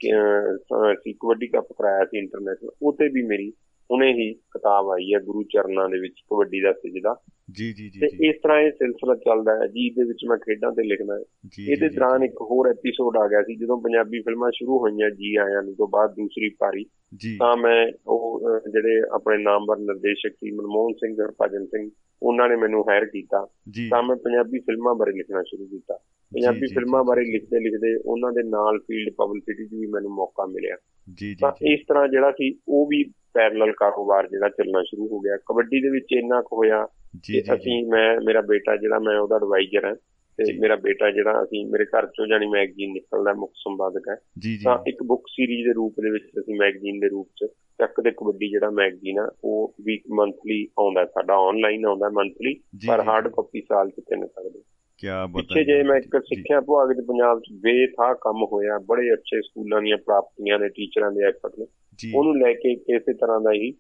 ਕਬੱਡੀ ਕੱਪ ਕਰਾਇਆ ਸੀ ਇੰਟਰਨੈਸ਼ਨਲ, ਉਹਤੇ ਵੀ ਮੇਰੀ ਹੁਣੇ ਹੀ ਕਿਤਾਬ ਆਈ ਹੈ, ਗੁਰੂ ਚਰਨਾਂ ਦੇ ਵਿੱਚ ਕਬੱਡੀ ਦਾ ਸਿਜਦਾ। ਤੇ ਇਸ ਤਰ੍ਹਾਂ ਇਹ ਸਿਲਸਿਲਾ ਚੱਲਦਾ ਹੈ ਜੀ। ਇਹਦੇ ਵਿੱਚ ਮੈਂ ਖੇਡਾਂ ਤੇ ਲਿਖਦਾ ਹੈ। ਇਹਦੇ ਦੌਰਾਨ ਇੱਕ ਹੋਰ ਐਪੀਸੋਡ ਆ ਗਿਆ ਸੀ, ਜਦੋਂ ਪੰਜਾਬੀ ਫਿਲਮਾਂ ਸ਼ੁਰੂ ਹੋਈਆਂ ਜੀ ਆਇਆਂ ਨੂੰ ਤੋਂ ਬਾਅਦ ਦੂਸਰੀ ਪਾਰੀ, ਤਾਂ ਮੈਂ ਉਹ ਜਿਹੜੇ ਆਪਣੇ ਨਾਮਵਰ ਨਿਰਦੇਸ਼ਕ ਸੀ ਮਨਮੋਹਨ ਸਿੰਘ, ਹਰਭਜਨ ਸਿੰਘ, ਉਹਨਾਂ ਨੇ ਮੈਨੂੰ ਹਾਇਰ ਕੀਤਾ। ਤਾਂ ਮੈਂ ਪੰਜਾਬੀ ਫਿਲਮਾਂ ਬਾਰੇ ਲਿਖਣਾ ਸ਼ੁਰੂ ਕੀਤਾ। ਪੰਜਾਬੀ ਫਿਲਮਾਂ ਬਾਰੇ ਲਿਖਦੇ ਲਿਖਦੇ ਉਹਨਾਂ ਦੇ ਨਾਲ ਫੀਲਡ ਪਬਲਿਸਿਟੀ 'ਚ ਵੀ ਮੈਨੂੰ ਮੌਕਾ ਮਿਲਿਆ। ਤਾਂ ਇਸ ਤਰ੍ਹਾਂ ਜਿਹੜਾ ਸੀ ਉਹ ਵੀ ਪੈਰਲਲ ਕਾਰੋਬਾਰ ਜਿਹੜਾ ਚੱਲਣਾ ਸ਼ੁਰੂ ਹੋ ਗਿਆ। ਕਬੱਡੀ ਦੇ ਵਿੱਚ ਇੰਨਾ ਕੁ ਹੋਇਆ ਕਿ ਮੇਰਾ ਬੇਟਾ ਜਿਹੜਾ, ਮੈਂ ਉਹਦਾ ਐਡਵਾਈਜ਼ਰ ਹਾਂ, ਤੇ ਮੇਰਾ ਬੇਟਾ ਜਿਹੜਾ, ਅਸੀਂ ਮੇਰੇ ਘਰ ਚੋਂ ਜਾਣੀ ਮੈਗਜ਼ੀਨ ਨਿਕਲਦਾ, ਮੁੱਖ ਸੰਪਾਦਕ ਹੈ। ਤਾਂ ਇੱਕ ਬੁੱਕ ਸੀਰੀਜ਼ ਦੇ ਰੂਪ ਦੇ ਵਿੱਚ ਅਸੀਂ ਮੈਗਜ਼ੀਨ ਦੇ ਰੂਪ 'ਚ ਚੱਕ ਦੇ ਕਬੱਡੀ ਜਿਹੜਾ ਮੈਗਜ਼ੀਨ ਆ, ਉਹ ਵੀਕ ਮੰਥਲੀ ਆਉਂਦਾ ਸਾਡਾ, ਆਨਲਾਈਨ ਆਉਂਦਾ ਮੰਥਲੀ, ਪਰ ਹਾਰਡ ਕਾਪੀ ਸਾਲ 'ਚ 3 ਸਕਦੇ। ਪਿੱਛੇ ਜੇ ਮੈਂ ਇੱਕ ਸਿੱਖਿਆ ਵਿਭਾਗ ਚ ਪੰਜਾਬ ਚ ਬੇਥਾਹ ਕੰਮ ਹੋਇਆ, ਬੜੇ ਅੱਛੇ ਸਕੂਲਾਂ ਦੀਆਂ ਪ੍ਰਾਪਤੀਆਂ ਨੇ, ਟੀਚਰਾਂ ਦੇ ਐਫਰਟ ਨੇ, ਉਹਨੂੰ ਲੈ ਕੇ ਇਸੇ ਤਰ੍ਹਾਂ ਦਾ ਹੀ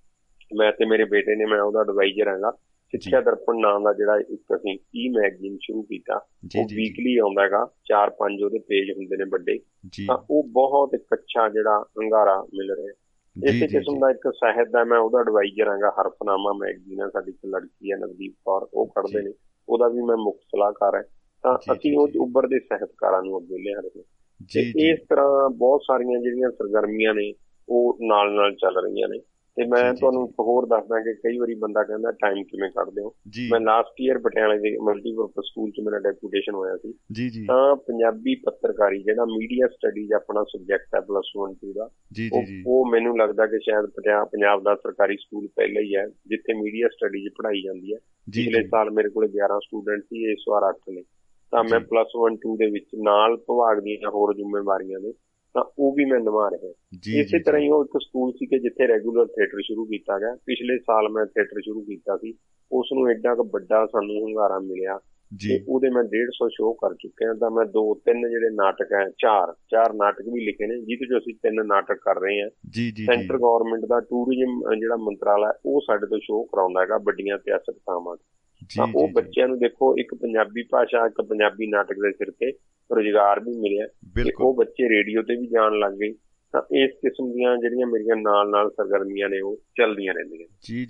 ਮੈਂ ਤੇ ਮੇਰੇ ਬੇਟੇ ਨੇ, ਮੈਂ ਉਹਦਾ ਐਡਵਾਈਜ਼ਰ ਹੈਗਾ, ਸਿੱਖਿਆ ਦਰਪਣ ਨਾਂ ਦਾ ਜਿਹੜਾ ਇੱਕ ਅਸੀਂ ਮੈਗਜ਼ੀਨ ਸ਼ੁਰੂ ਕੀਤਾ। ਉਹ ਵੀਕਲੀ ਆਉਂਦਾ ਹੈਗਾ, 4-5 ਉਹਦੇ ਪੇਜ ਹੁੰਦੇ ਨੇ ਵੱਡੇ। ਤਾਂ ਉਹ ਬਹੁਤ ਇੱਕ ਅੱਛਾ ਜਿਹੜਾ ਹੁੰਗਾਰਾ ਮਿਲ ਰਿਹਾ। ਇਸੇ ਕਿਸਮ ਦਾ ਇੱਕ ਸਾਹਿਤ ਦਾ ਮੈਂ ਉਹਦਾ ਐਡਵਾਈਜ਼ਰ ਹੈਗਾ, ਹਰਫਨਾਮਾ ਮੈਗਜ਼ੀਨ ਹੈ ਸਾਡੀ, ਇੱਕ ਲੜਕੀ ਹੈ ਨਵਦੀਪ ਕੌਰ, ਉਹ ਕੱਢਦੇ ਨੇ, ਉਹਦਾ ਵੀ ਮੈਂ ਮੁੱਖ ਸਲਾਹਕਾਰ ਹੈ। ਤਾਂ ਅਸੀਂ ਉਹ ਉੱਭਰਦੇ ਸਾਹਿਤਕਾਰਾਂ ਨੂੰ ਅੱਗੇ ਲਿਆ ਰਹੇ ਤੇ ਇਸ ਤਰ੍ਹਾਂ ਬਹੁਤ ਸਾਰੀਆਂ ਜਿਹੜੀਆਂ ਸਰਗਰਮੀਆਂ ਨੇ ਉਹ ਨਾਲ ਨਾਲ ਚੱਲ ਰਹੀਆਂ ਨੇ। ਤੇ ਮੈਂ ਤੁਹਾਨੂੰ ਹੋਰ ਦੱਸਦਾ ਕਿ ਕਈ ਵਾਰੀ ਬੰਦਾ ਕਹਿੰਦਾ ਟਾਈਮ ਕਿਵੇਂ ਕੱਢਦੇ ਹੋ। ਮੈਂ ਲਾਸਟ ਈਅਰ ਪਟਿਆਲੇ ਦੇ ਮਲਟੀਪਰਪਜ਼ ਸਕੂਲ 'ਚ ਮੇਰਾ ਡੈਪੂਟੇਸ਼ਨ ਹੋਇਆ ਸੀ। ਤਾਂ ਪੰਜਾਬੀ ਪੱਤਰਕਾਰੀ ਜਿਹੜਾ ਮੀਡੀਆ ਸਟੱਡੀਜ਼ ਆਪਣਾ ਸਬਜੈਕਟ ਹੈ +1-2 ਦਾ, ਉਹ ਮੈਨੂੰ ਲੱਗਦਾ ਕਿ ਸ਼ਾਇਦ ਪੰਜਾਬ ਦਾ ਸਰਕਾਰੀ ਸਕੂਲ ਪਹਿਲਾ ਹੀ ਹੈ ਜਿੱਥੇ ਮੀਡੀਆ ਸਟੱਡੀਜ਼ ਪੜ੍ਹਾਈ ਜਾਂਦੀ ਹੈ। ਪਿਛਲੇ ਸਾਲ ਮੇਰੇ ਕੋਲ 11 ਸਟੂਡੈਂਟ ਸੀ, ਇਸ ਵਾਰ 8 ਨੇ। ਤਾਂ ਮੈਂ +1-2 ਦੇ ਵਿੱਚ ਨਾਲ ਵਿਭਾਗ ਦੀਆਂ ਹੋਰ ਜ਼ਿੰਮੇਵਾਰੀਆਂ ਨੇ, ਤਾਂ ਉਹ ਵੀ ਮੈਂ ਨਿਭਾ ਰਿਹਾ। ਇਸੇ ਤਰ੍ਹਾਂ ਹੀ ਉਹ ਇੱਕ ਸਕੂਲ ਸੀ ਕਿ ਜਿੱਥੇ ਰੈਗੂਲਰ ਥੀਏਟਰ ਸ਼ੁਰੂ ਕੀਤਾ ਗਿਆ। ਪਿਛਲੇ ਸਾਲ ਮੈਂ ਥੀਏਟਰ ਸ਼ੁਰੂ ਕੀਤਾ ਸੀ, ਉਸ ਨੂੰ ਐਡਾ ਕੁ ਵੱਡਾ ਸਾਨੂੰ ਹੁੰਗਾਰਾ ਮਿਲਿਆ ਤੇ ਉਹਦੇ ਮੈਂ 150 ਸ਼ੋਅ ਕਰ ਚੁੱਕਿਆ। ਤਾਂ ਮੈਂ 2-3 ਜਿਹੜੇ ਨਾਟਕ ਹੈ, ਚਾਰ ਨਾਟਕ ਵੀ ਲਿਖੇ ਨੇ, ਜਿਹਦੇ 'ਚ ਅਸੀਂ 3 ਨਾਟਕ ਕਰ ਰਹੇ ਹਾਂ। ਸੈਂਟਰ ਗਵਰਨਮੈਂਟ ਦਾ ਟੂਰਿਜ਼ਮ ਜਿਹੜਾ ਮੰਤਰਾਲਾ, ਉਹ ਸਾਡੇ ਤੋਂ ਸ਼ੋਅ ਕਰਾਉਂਦਾ ਹੈਗਾ ਵੱਡੀਆਂ ਇਤਿਹਾਸਕ ਥਾਵਾਂ। ਤਾਂ ਉਹ ਬੱਚਿਆਂ ਨੂੰ ਦੇਖੋ, ਇੱਕ ਪੰਜਾਬੀ ਭਾਸ਼ਾ, ਇੱਕ ਪੰਜਾਬੀ ਨਾਟਕ ਦੇ ਸਿਰ ਤੇ ਰੁਜ਼ਗਾਰ ਵੀ ਮਿਲਿਆ ਤੇ ਉਹ ਬੱਚੇ ਰੇਡੀਓ ਤੇ ਵੀ ਜਾਣ ਲੱਗ ਗਏ। ਤਾਂ ਇਸ ਕਿਸਮ ਦੀਆਂ ਜਿਹੜੀਆਂ ਮੇਰੀਆਂ ਨਾਲ ਸਰਗਰਮੀਆਂ ਨੇ ਉਹ ਚੱਲਦੀਆਂ ਰਹਿੰਦੀਆਂ।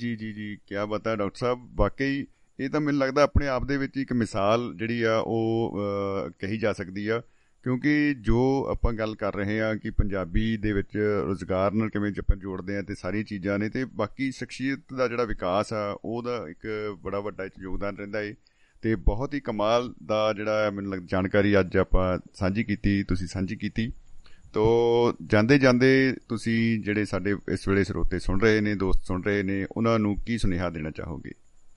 ਜੀ ਕਿਆ ਬਤਾ ਡਾਕਟਰ ਸਾਹਿਬ, ਵਾਕਈ ਇਹ ਤਾਂ ਮੈਨੂੰ ਲੱਗਦਾ ਆਪਣੇ ਆਪ ਦੇ ਵਿੱਚ ਇੱਕ ਮਿਸਾਲ ਜਿਹੜੀ ਆ ਉਹ ਕਹੀ ਜਾ ਸਕਦੀ ਆ, ਕਿਉਂਕਿ ਜੋ ਆਪਾਂ ਗੱਲ ਕਰ ਰਹੇ ਹਾਂ ਕਿ ਪੰਜਾਬੀ ਦੇ ਵਿੱਚ ਰੁਜ਼ਗਾਰ ਨਾਲ ਕਿਵੇਂ ਆਪਾਂ ਜੋੜਦੇ ਹਾਂ ਤੇ ਸਾਰੀਆਂ ਚੀਜ਼ਾਂ ਨੇ, ਤੇ ਬਾਕੀ ਸ਼ਖਸੀਅਤ ਦਾ ਜਿਹੜਾ ਵਿਕਾਸ ਆ ਉਹਦਾ ਇੱਕ ਬੜਾ ਵੱਡਾ ਯੋਗਦਾਨ ਰਹਿੰਦਾ ਏ। ਤੇ ਬਹੁਤ ਹੀ ਕਮਾਲ ਦਾ ਜਿਹੜਾ ਮੈਨੂੰ ਲੱਗਦਾ ਜਾਣਕਾਰੀ ਅੱਜ ਆਪਾਂ ਤੁਸੀਂ ਸਾਂਝੀ ਕੀਤੀ। ਤੋ ਜਾਂਦੇ ਤੁਸੀਂ ਜਿਹੜੇ ਸਾਡੇ ਇਸ ਵੇਲੇ ਸਰੋਤੇ ਸੁਣ ਰਹੇ ਨੇ, ਦੋਸਤ ਸੁਣ ਰਹੇ ਨੇ, ਉਹਨਾਂ ਨੂੰ ਕੀ ਸੁਨੇਹਾ ਦੇਣਾ ਚਾਹੋਗੇ?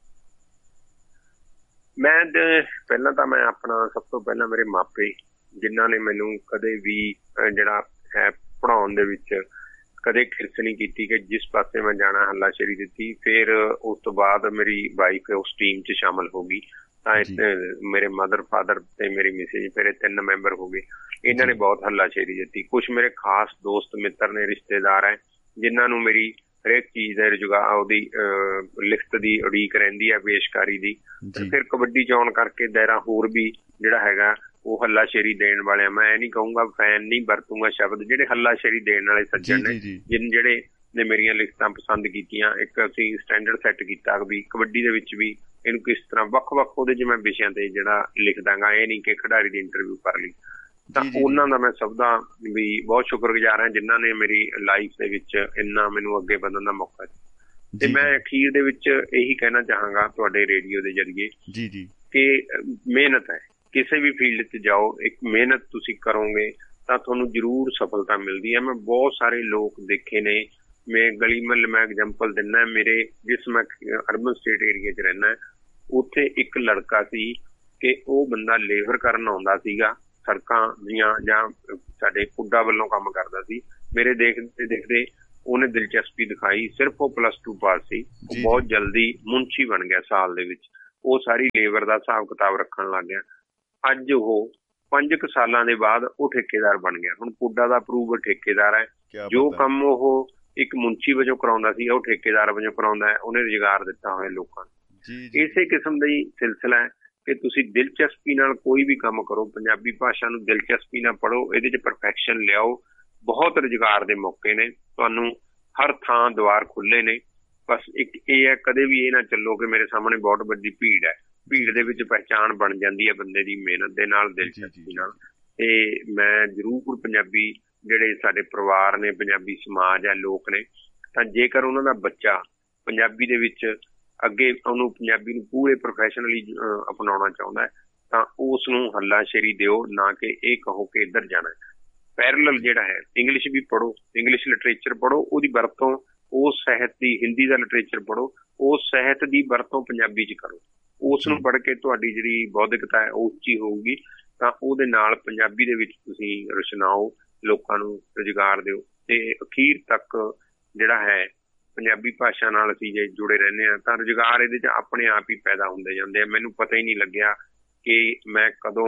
ਮੈਂ ਪਹਿਲਾਂ ਤਾਂ ਮੈਂ ਆਪਣਾ ਸਭ ਤੋਂ ਪਹਿਲਾਂ ਮੇਰੇ ਮਾਪੇ, ਜਿਨ੍ਹਾਂ ਨੇ ਮੈਨੂੰ ਕਦੇ ਵੀ ਜਿਹੜਾ ਹੈ ਪੜ੍ਹਾਉਣ ਦੇ ਵਿੱਚ ਕਦੇ ਖਿਰਸ ਨਹੀਂ ਕੀਤੀ ਕਿ ਜਿਸ ਪਾਸੇ ਮੈਂ ਜਾਣਾ ਹੱਲਾਸ਼ੇਰੀ ਦਿੱਤੀ। ਫਿਰ ਉਸ ਤੋਂ ਬਾਅਦ ਮੇਰੀ ਵਾਈਫ ਉਸ ਟੀਮ 'ਚ ਸ਼ਾਮਲ ਹੋ ਗਈ। ਤਾਂ ਮੇਰੇ ਮਦਰ, ਫਾਦਰ ਤੇ ਮੇਰੀ ਮਿਸੇਜ, ਫਿਰ ਇਹ 3 ਮੈਂਬਰ ਹੋ ਗਏ। ਇਹਨਾਂ ਨੇ ਬਹੁਤ ਹੱਲਾਸ਼ੇਰੀ ਦਿੱਤੀ। ਕੁਛ ਮੇਰੇ ਖਾਸ ਦੋਸਤ ਮਿੱਤਰ ਨੇ, ਰਿਸ਼ਤੇਦਾਰ ਹੈ, ਜਿਨ੍ਹਾਂ ਨੂੰ ਮੇਰੀ ਹਰੇਕ ਚੀਜ਼ ਦਾ ਰੁਜ਼ਗਾਰ, ਉਹਦੀ ਲਿਖਤ ਦੀ ਉਡੀਕ ਰਹਿੰਦੀ ਹੈ, ਪੇਸ਼ਕਾਰੀ ਦੀ। ਫਿਰ ਕਬੱਡੀ 'ਚ ਆਉਣ ਕਰਕੇ ਦਾਇਰਾ ਹੋਰ ਵੀ ਜਿਹੜਾ ਹੈਗਾ ਉਹ ਹੱਲਾਸ਼ੇਰੀ ਦੇਣ ਵਾਲਿਆਂ, ਮੈਂ ਇਹ ਨਹੀਂ ਕਹੂੰਗਾ, ਫੈਨ ਨਹੀਂ ਵਰਤੂੰਗਾ ਸ਼ਬਦ, ਜਿਹੜੇ ਹੱਲਾਸ਼ੇਰੀ ਦੇਣ ਵਾਲੇ ਸੱਜਣ ਨੇ, ਜਿਹੜੇ ਨੇ ਮੇਰੀਆਂ ਲਿਖਤਾਂ ਪਸੰਦ ਕੀਤੀਆਂ। ਇੱਕ ਅਸੀਂ ਸਟੈਂਡਰਡ ਸੈੱਟ ਕੀਤਾ ਵੀ ਕਬੱਡੀ ਦੇ ਵਿੱਚ ਵੀ ਇਹਨੂੰ ਕਿਸ ਤਰ੍ਹਾਂ ਵੱਖ-ਵੱਖ ਉਹਦੇ 'ਚ ਮੈਂ ਵਿਸ਼ਿਆਂ ਤੇ ਜਿਹੜਾ ਲਿਖਦਾ ਗਾ, ਇਹ ਨਹੀਂ ਕਿ ਖਿਡਾਰੀ ਦੀ ਇੰਟਰਵਿਊ ਕਰ ਲਈ। ਤਾਂ ਉਹਨਾਂ ਦਾ ਮੈਂ ਸਭ ਦਾ ਵੀ ਬਹੁਤ ਸ਼ੁਕਰਗੁਜ਼ਾਰ ਹਾਂ, ਜਿਨ੍ਹਾਂ ਨੇ ਮੇਰੀ ਲਾਈਫ ਦੇ ਵਿੱਚ ਇੰਨਾ ਮੈਨੂੰ ਅੱਗੇ ਵਧਣ ਦਾ ਮੌਕਾ ਦਿੱਤਾ। ਤੇ ਮੈਂ ਅਖੀਰ ਦੇ ਵਿੱਚ ਇਹੀ ਕਹਿਣਾ ਚਾਹਾਂਗਾ ਤੁਹਾਡੇ ਰੇਡੀਓ ਦੇ ਜ਼ਰੀਏ ਕਿ ਮਿਹਨਤ ਹੈ, ਕਿਸੇ ਵੀ ਫੀਲਡ 'ਚ ਜਾਓ, ਇੱਕ ਮਿਹਨਤ ਤੁਸੀਂ ਕਰੋਗੇ ਤਾਂ ਤੁਹਾਨੂੰ ਜ਼ਰੂਰ ਸਫਲਤਾ ਮਿਲਦੀ ਹੈ। ਮੈਂ ਬਹੁਤ ਸਾਰੇ ਲੋਕ ਦੇਖੇ ਨੇ, ਮੈਂ ਗਲੀ ਮਹੱਲੇ ਮੈਂ ਐਗਜ਼ਾਮਪਲ ਦਿੰਦਾ, ਮੇਰੇ ਜਿਸ ਮੈਂ ਅਰਬਨ ਸਟੇਟ ਏਰੀਆ 'ਚ ਰਹਿਣਾ, ਉੱਥੇ ਇੱਕ ਲੜਕਾ ਸੀ ਕਿ ਉਹ ਬੰਦਾ ਲੇਬਰ ਕਰਨ ਆਉਂਦਾ ਸੀਗਾ ਸੜਕਾਂ ਦੀਆਂ, ਜਾਂ ਸਾਡੇ ਪੁੱਡਾ ਵੱਲੋਂ ਕੰਮ ਕਰਦਾ ਸੀ। ਮੇਰੇ ਦੇਖਦੇ ਦੇਖਦੇ ਉਹਨੇ ਦਿਲਚਸਪੀ ਦਿਖਾਈ, ਸਿਰਫ ਉਹ +2 ਪਾਸ ਸੀ, ਬਹੁਤ ਜਲਦੀ ਮੁਨਸ਼ੀ ਬਣ ਗਿਆ ਸਾਲ ਦੇ ਵਿੱਚ। ਉਹ ਸਾਰੀ ਲੇਬਰ ਦਾ ਹਿਸਾਬ ਕਿਤਾਬ ਰੱਖਣ ਲੱਗ ਗਿਆ। ਅੱਜ ਉਹ 5 ਕੁ ਸਾਲਾਂ ਦੇ ਬਾਅਦ ਉਹ ਠੇਕੇਦਾਰ ਬਣ ਗਿਆ। ਹੁਣ ਪੁੱਡਾ ਦਾ ਅਪਰੂਵਡ ਠੇਕੇਦਾਰ ਹੈ। ਜੋ ਕੰਮ ਉਹ ਇੱਕ ਮੁਨਸ਼ੀ ਵਜੋਂ ਕਰਾਉਂਦਾ ਸੀ, ਉਹ ਠੇਕੇਦਾਰ ਵਜੋਂ ਕਰਾਉਂਦਾ ਹੈ। ਉਹਨੇ ਰੁਜ਼ਗਾਰ ਦਿੱਤਾ ਹੋਇਆ ਲੋਕਾਂ ਨੂੰ। ਇਸੇ ਕਿਸਮ ਦਾ ਹੀ ਸਿਲਸਿਲਾ ਹੈ ਕਿ ਤੁਸੀਂ ਦਿਲਚਸਪੀ ਨਾਲ ਕੋਈ ਵੀ ਕੰਮ ਕਰੋ, ਪੰਜਾਬੀ ਭਾਸ਼ਾ ਨੂੰ ਦਿਲਚਸਪੀ ਨਾਲ ਪੜ੍ਹੋ, ਇਹਦੇ 'ਚ ਪਰਫੈਕਸ਼ਨ ਲਿਆਓ। ਬਹੁਤ ਰੁਜ਼ਗਾਰ ਦੇ ਮੌਕੇ ਨੇ, ਤੁਹਾਨੂੰ ਹਰ ਥਾਂ ਦੁਆਰ ਖੁੱਲੇ ਨੇ। ਬਸ ਇੱਕ ਇਹ ਹੈ, ਕਦੇ ਵੀ ਇਹ ਨਾ ਚੱਲੋ ਕਿ ਮੇਰੇ ਸਾਹਮਣੇ ਬਹੁਤ ਵੱਡੀ ਭੀੜ ਹੈ। ਭੀੜ ਦੇ ਵਿੱਚ ਪਹਿਚਾਣ ਬਣ ਜਾਂਦੀ ਹੈ ਬੰਦੇ ਦੀ ਮਿਹਨਤ ਦੇ ਨਾਲ, ਦਿਲਚਸਪੀ ਨਾਲ। ਤੇ ਮੈਂ ਜ਼ਰੂਰ ਪੰਜਾਬੀ ਜਿਹੜੇ ਸਾਡੇ ਪਰਿਵਾਰ ਨੇ, ਪੰਜਾਬੀ ਸਮਾਜ ਹੈ, ਲੋਕ ਨੇ, ਤਾਂ ਜੇਕਰ ਉਹਨਾਂ ਦਾ ਬੱਚਾ ਪੰਜਾਬੀ ਦੇ ਵਿੱਚ ਅੱਗੇ ਉਹਨੂੰ ਪੰਜਾਬੀ ਨੂੰ ਪੂਰੇ ਪ੍ਰੋਫੈਸ਼ਨਲੀ ਅਪਣਾਉਣਾ ਚਾਹੁੰਦਾ ਹੈ, ਤਾਂ ਉਸ ਨੂੰ ਹੱਲਾਸ਼ੇਰੀ ਦਿਓ, ਨਾ ਕਿ ਇਹ ਕਹੋ ਕਿ ਇੱਧਰ ਜਾਣਾ। ਪੈਰਲਲ ਜਿਹੜਾ ਹੈ, ਇੰਗਲਿਸ਼ ਵੀ ਪੜ੍ਹੋ, ਇੰਗਲਿਸ਼ ਲਿਟਰੇਚਰ ਪੜ੍ਹੋ, ਉਹਦੀ ਵਰਤੋਂ ਉਸ ਸਾਹਿਤ ਦੀ, ਹਿੰਦੀ ਦਾ ਲਿਟਰੇਚਰ ਪੜ੍ਹੋ, ਉਸ ਸਾਹਿਤ ਦੀ ਵਰਤੋਂ ਪੰਜਾਬੀ 'ਚ ਕਰੋ। ਉਸ ਨੂੰ ਪੜ੍ਹ ਕੇ ਤੁਹਾਡੀ ਜਿਹੜੀ ਬੌਧਿਕਤਾ ਹੈ ਉਹ ਉੱਚੀ ਹੋਊਗੀ, ਤਾਂ ਉਹਦੇ ਨਾਲ ਪੰਜਾਬੀ ਦੇ ਵਿੱਚ ਤੁਸੀਂ ਰਚਨਾਓ, ਲੋਕਾਂ ਨੂੰ ਰੁਜ਼ਗਾਰ ਦਿਓ। ਤੇ ਅਖੀਰ ਤੱਕ ਜਿਹੜਾ ਹੈ ਪੰਜਾਬੀ ਭਾਸ਼ਾ ਨਾਲ ਅਸੀਂ ਜੇ ਜੁੜੇ ਰਹਿੰਦੇ ਹਾਂ ਤਾਂ ਰੁਜ਼ਗਾਰ ਇਹਦੇ 'ਚ ਆਪਣੇ ਆਪ ਹੀ ਪੈਦਾ ਹੁੰਦੇ ਜਾਂਦੇ ਆ। ਮੈਨੂੰ ਪਤਾ ਹੀ ਨਹੀਂ ਲੱਗਿਆ ਕਿ ਮੈਂ ਕਦੋਂ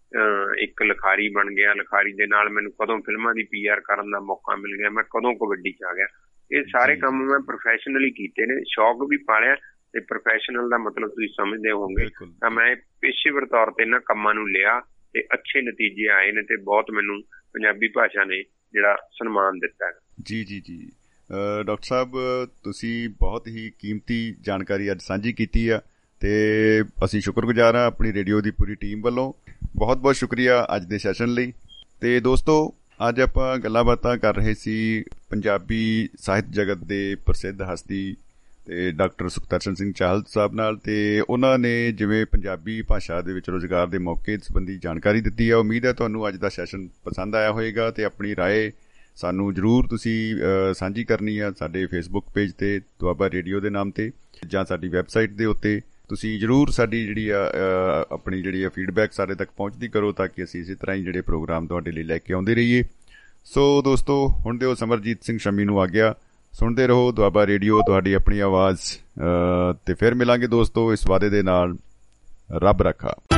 ਇੱਕ ਲਿਖਾਰੀ ਬਣ ਗਿਆ, ਲਿਖਾਰੀ ਦੇ ਨਾਲ ਮੈਨੂੰ ਕਦੋਂ ਫਿਲਮਾਂ ਦੀ PR ਕਰਨ ਦਾ ਮੌਕਾ ਮਿਲ ਗਿਆ, ਮੈਂ ਕਦੋਂ ਕਬੱਡੀ 'ਚ ਆ ਗਿਆ। ਇਹ ਸਾਰੇ ਕੰਮ ਮੈਂ ਪ੍ਰੋਫੈਸ਼ਨਲੀ ਕੀਤੇ ਨੇ, ਸ਼ੌਕ ਵੀ ਪਾਲਿਆ, ਤੇ ਪ੍ਰੋਫੈਸ਼ਨਲ ਦਾ ਮਤਲਬ ਤੁਸੀਂ ਸਮਝਦੇ ਹੋਵੋਗੇ। ਤਾਂ ਮੈਂ ਪੇਸ਼ੇਵਰ ਤੌਰ ਤੇ ਇਹਨਾਂ ਕੰਮਾਂ ਨੂੰ ਲਿਆ ਤੇ ਅੱਛੇ ਨਤੀਜੇ ਆਏ ਨੇ, ਤੇ ਬਹੁਤ ਮੈਨੂੰ ਪੰਜਾਬੀ ਭਾਸ਼ਾ ਨੇ ਜਿਹੜਾ ਸਨਮਾਨ ਦਿੱਤਾ ਹੈ। ਜੀ ਜੀ ਜੀ ਡਾਕਟਰ ਸਾਹਿਬ, ਤੁਸੀਂ ਬਹੁਤ ਹੀ ਕੀਮਤੀ ਜਾਣਕਾਰੀ ਅੱਜ ਸਾਂਝੀ ਕੀਤੀ ਆ, ਤੇ ਅਸੀਂ ਸ਼ੁਕਰਗੁਜ਼ਾਰ ਹਾਂ ਆਪਣੀ ਰੇਡੀਓ ਦੀ ਪੂਰੀ ਟੀਮ ਵੱਲੋਂ। ਬਹੁਤ ਬਹੁਤ ਸ਼ੁਕਰੀਆ ਅੱਜ ਦੇ ਸੈਸ਼ਨ ਲਈ। ਤੇ ਦੋਸਤੋ, ਅੱਜ ਆਪਾਂ ਗੱਲਾਂ ਬਾਤਾਂ ਕਰ ਰਹੇ ਸੀ ਪੰਜਾਬੀ ਸਾਹਿਤ ਜਗਤ ਦੇ ਪ੍ਰਸਿੱਧ ਹਸਤੀ ਤੇ ਡਾਕਟਰ ਸੁਖਦਰਸ਼ਨ ਸਿੰਘ ਚਾਹਲ ਸਾਹਿਬ ਨਾਲ, ਤੇ ਉਹਨਾਂ ਨੇ ਜਿਵੇਂ ਪੰਜਾਬੀ ਭਾਸ਼ਾ ਦੇ ਵਿੱਚ ਰੁਜ਼ਗਾਰ ਦੇ ਮੌਕੇ ਸੰਬੰਧੀ ਜਾਣਕਾਰੀ ਦਿੱਤੀ ਹੈ। ਉਮੀਦ ਹੈ ਤੁਹਾਨੂੰ ਅੱਜ ਦਾ ਸੈਸ਼ਨ ਪਸੰਦ ਆਇਆ ਹੋਏਗਾ, ਤੇ ਆਪਣੀ ਰਾਏ ਸਾਨੂੰ ਜ਼ਰੂਰ ਤੁਸੀਂ ਸਾਂਝੀ ਕਰਨੀ ਆ ਸਾਡੇ ਫੇਸਬੁੱਕ ਪੇਜ ਤੇ ਦੁਆਬਾ ਰੇਡੀਓ ਦੇ ਨਾਮ ਤੇ, ਜਾਂ ਸਾਡੀ ਵੈਬਸਾਈਟ ਦੇ ਉੱਤੇ। ਤੁਸੀਂ ਜ਼ਰੂਰ ਸਾਡੀ ਜਿਹੜੀ ਆਪਣੀ ਜਿਹੜੀ ਫੀਡਬੈਕ ਸਾਡੇ ਤੱਕ ਪਹੁੰਚਦੀ ਕਰੋ, ਤਾਂ ਕਿ ਅਸੀਂ ਇਸੇ ਤਰ੍ਹਾਂ ਹੀ ਜਿਹੜੇ ਪ੍ਰੋਗਰਾਮ ਤੁਹਾਡੇ ਲਈ ਲੈ ਕੇ ਆਉਂਦੇ ਰਹੀਏ। ਸੋ ਦੋਸਤੋ, ਹੁਣ ਦਿਓ ਸਮਰਜੀਤ ਸਿੰਘ ਸ਼ਮੀ ਨੂੰ ਆਗਿਆ। ਸੁਣਦੇ ਰਹੋ ਦੁਆਬਾ ਰੇਡੀਓ, ਤੁਹਾਡੀ ਆਪਣੀ ਆਵਾਜ਼। ਤੇ ਫਿਰ ਮਿਲਾਂਗੇ ਦੋਸਤੋ ਇਸ ਵਾਅਦੇ ਦੇ ਨਾਲ। ਰੱਬ ਰੱਖਾ।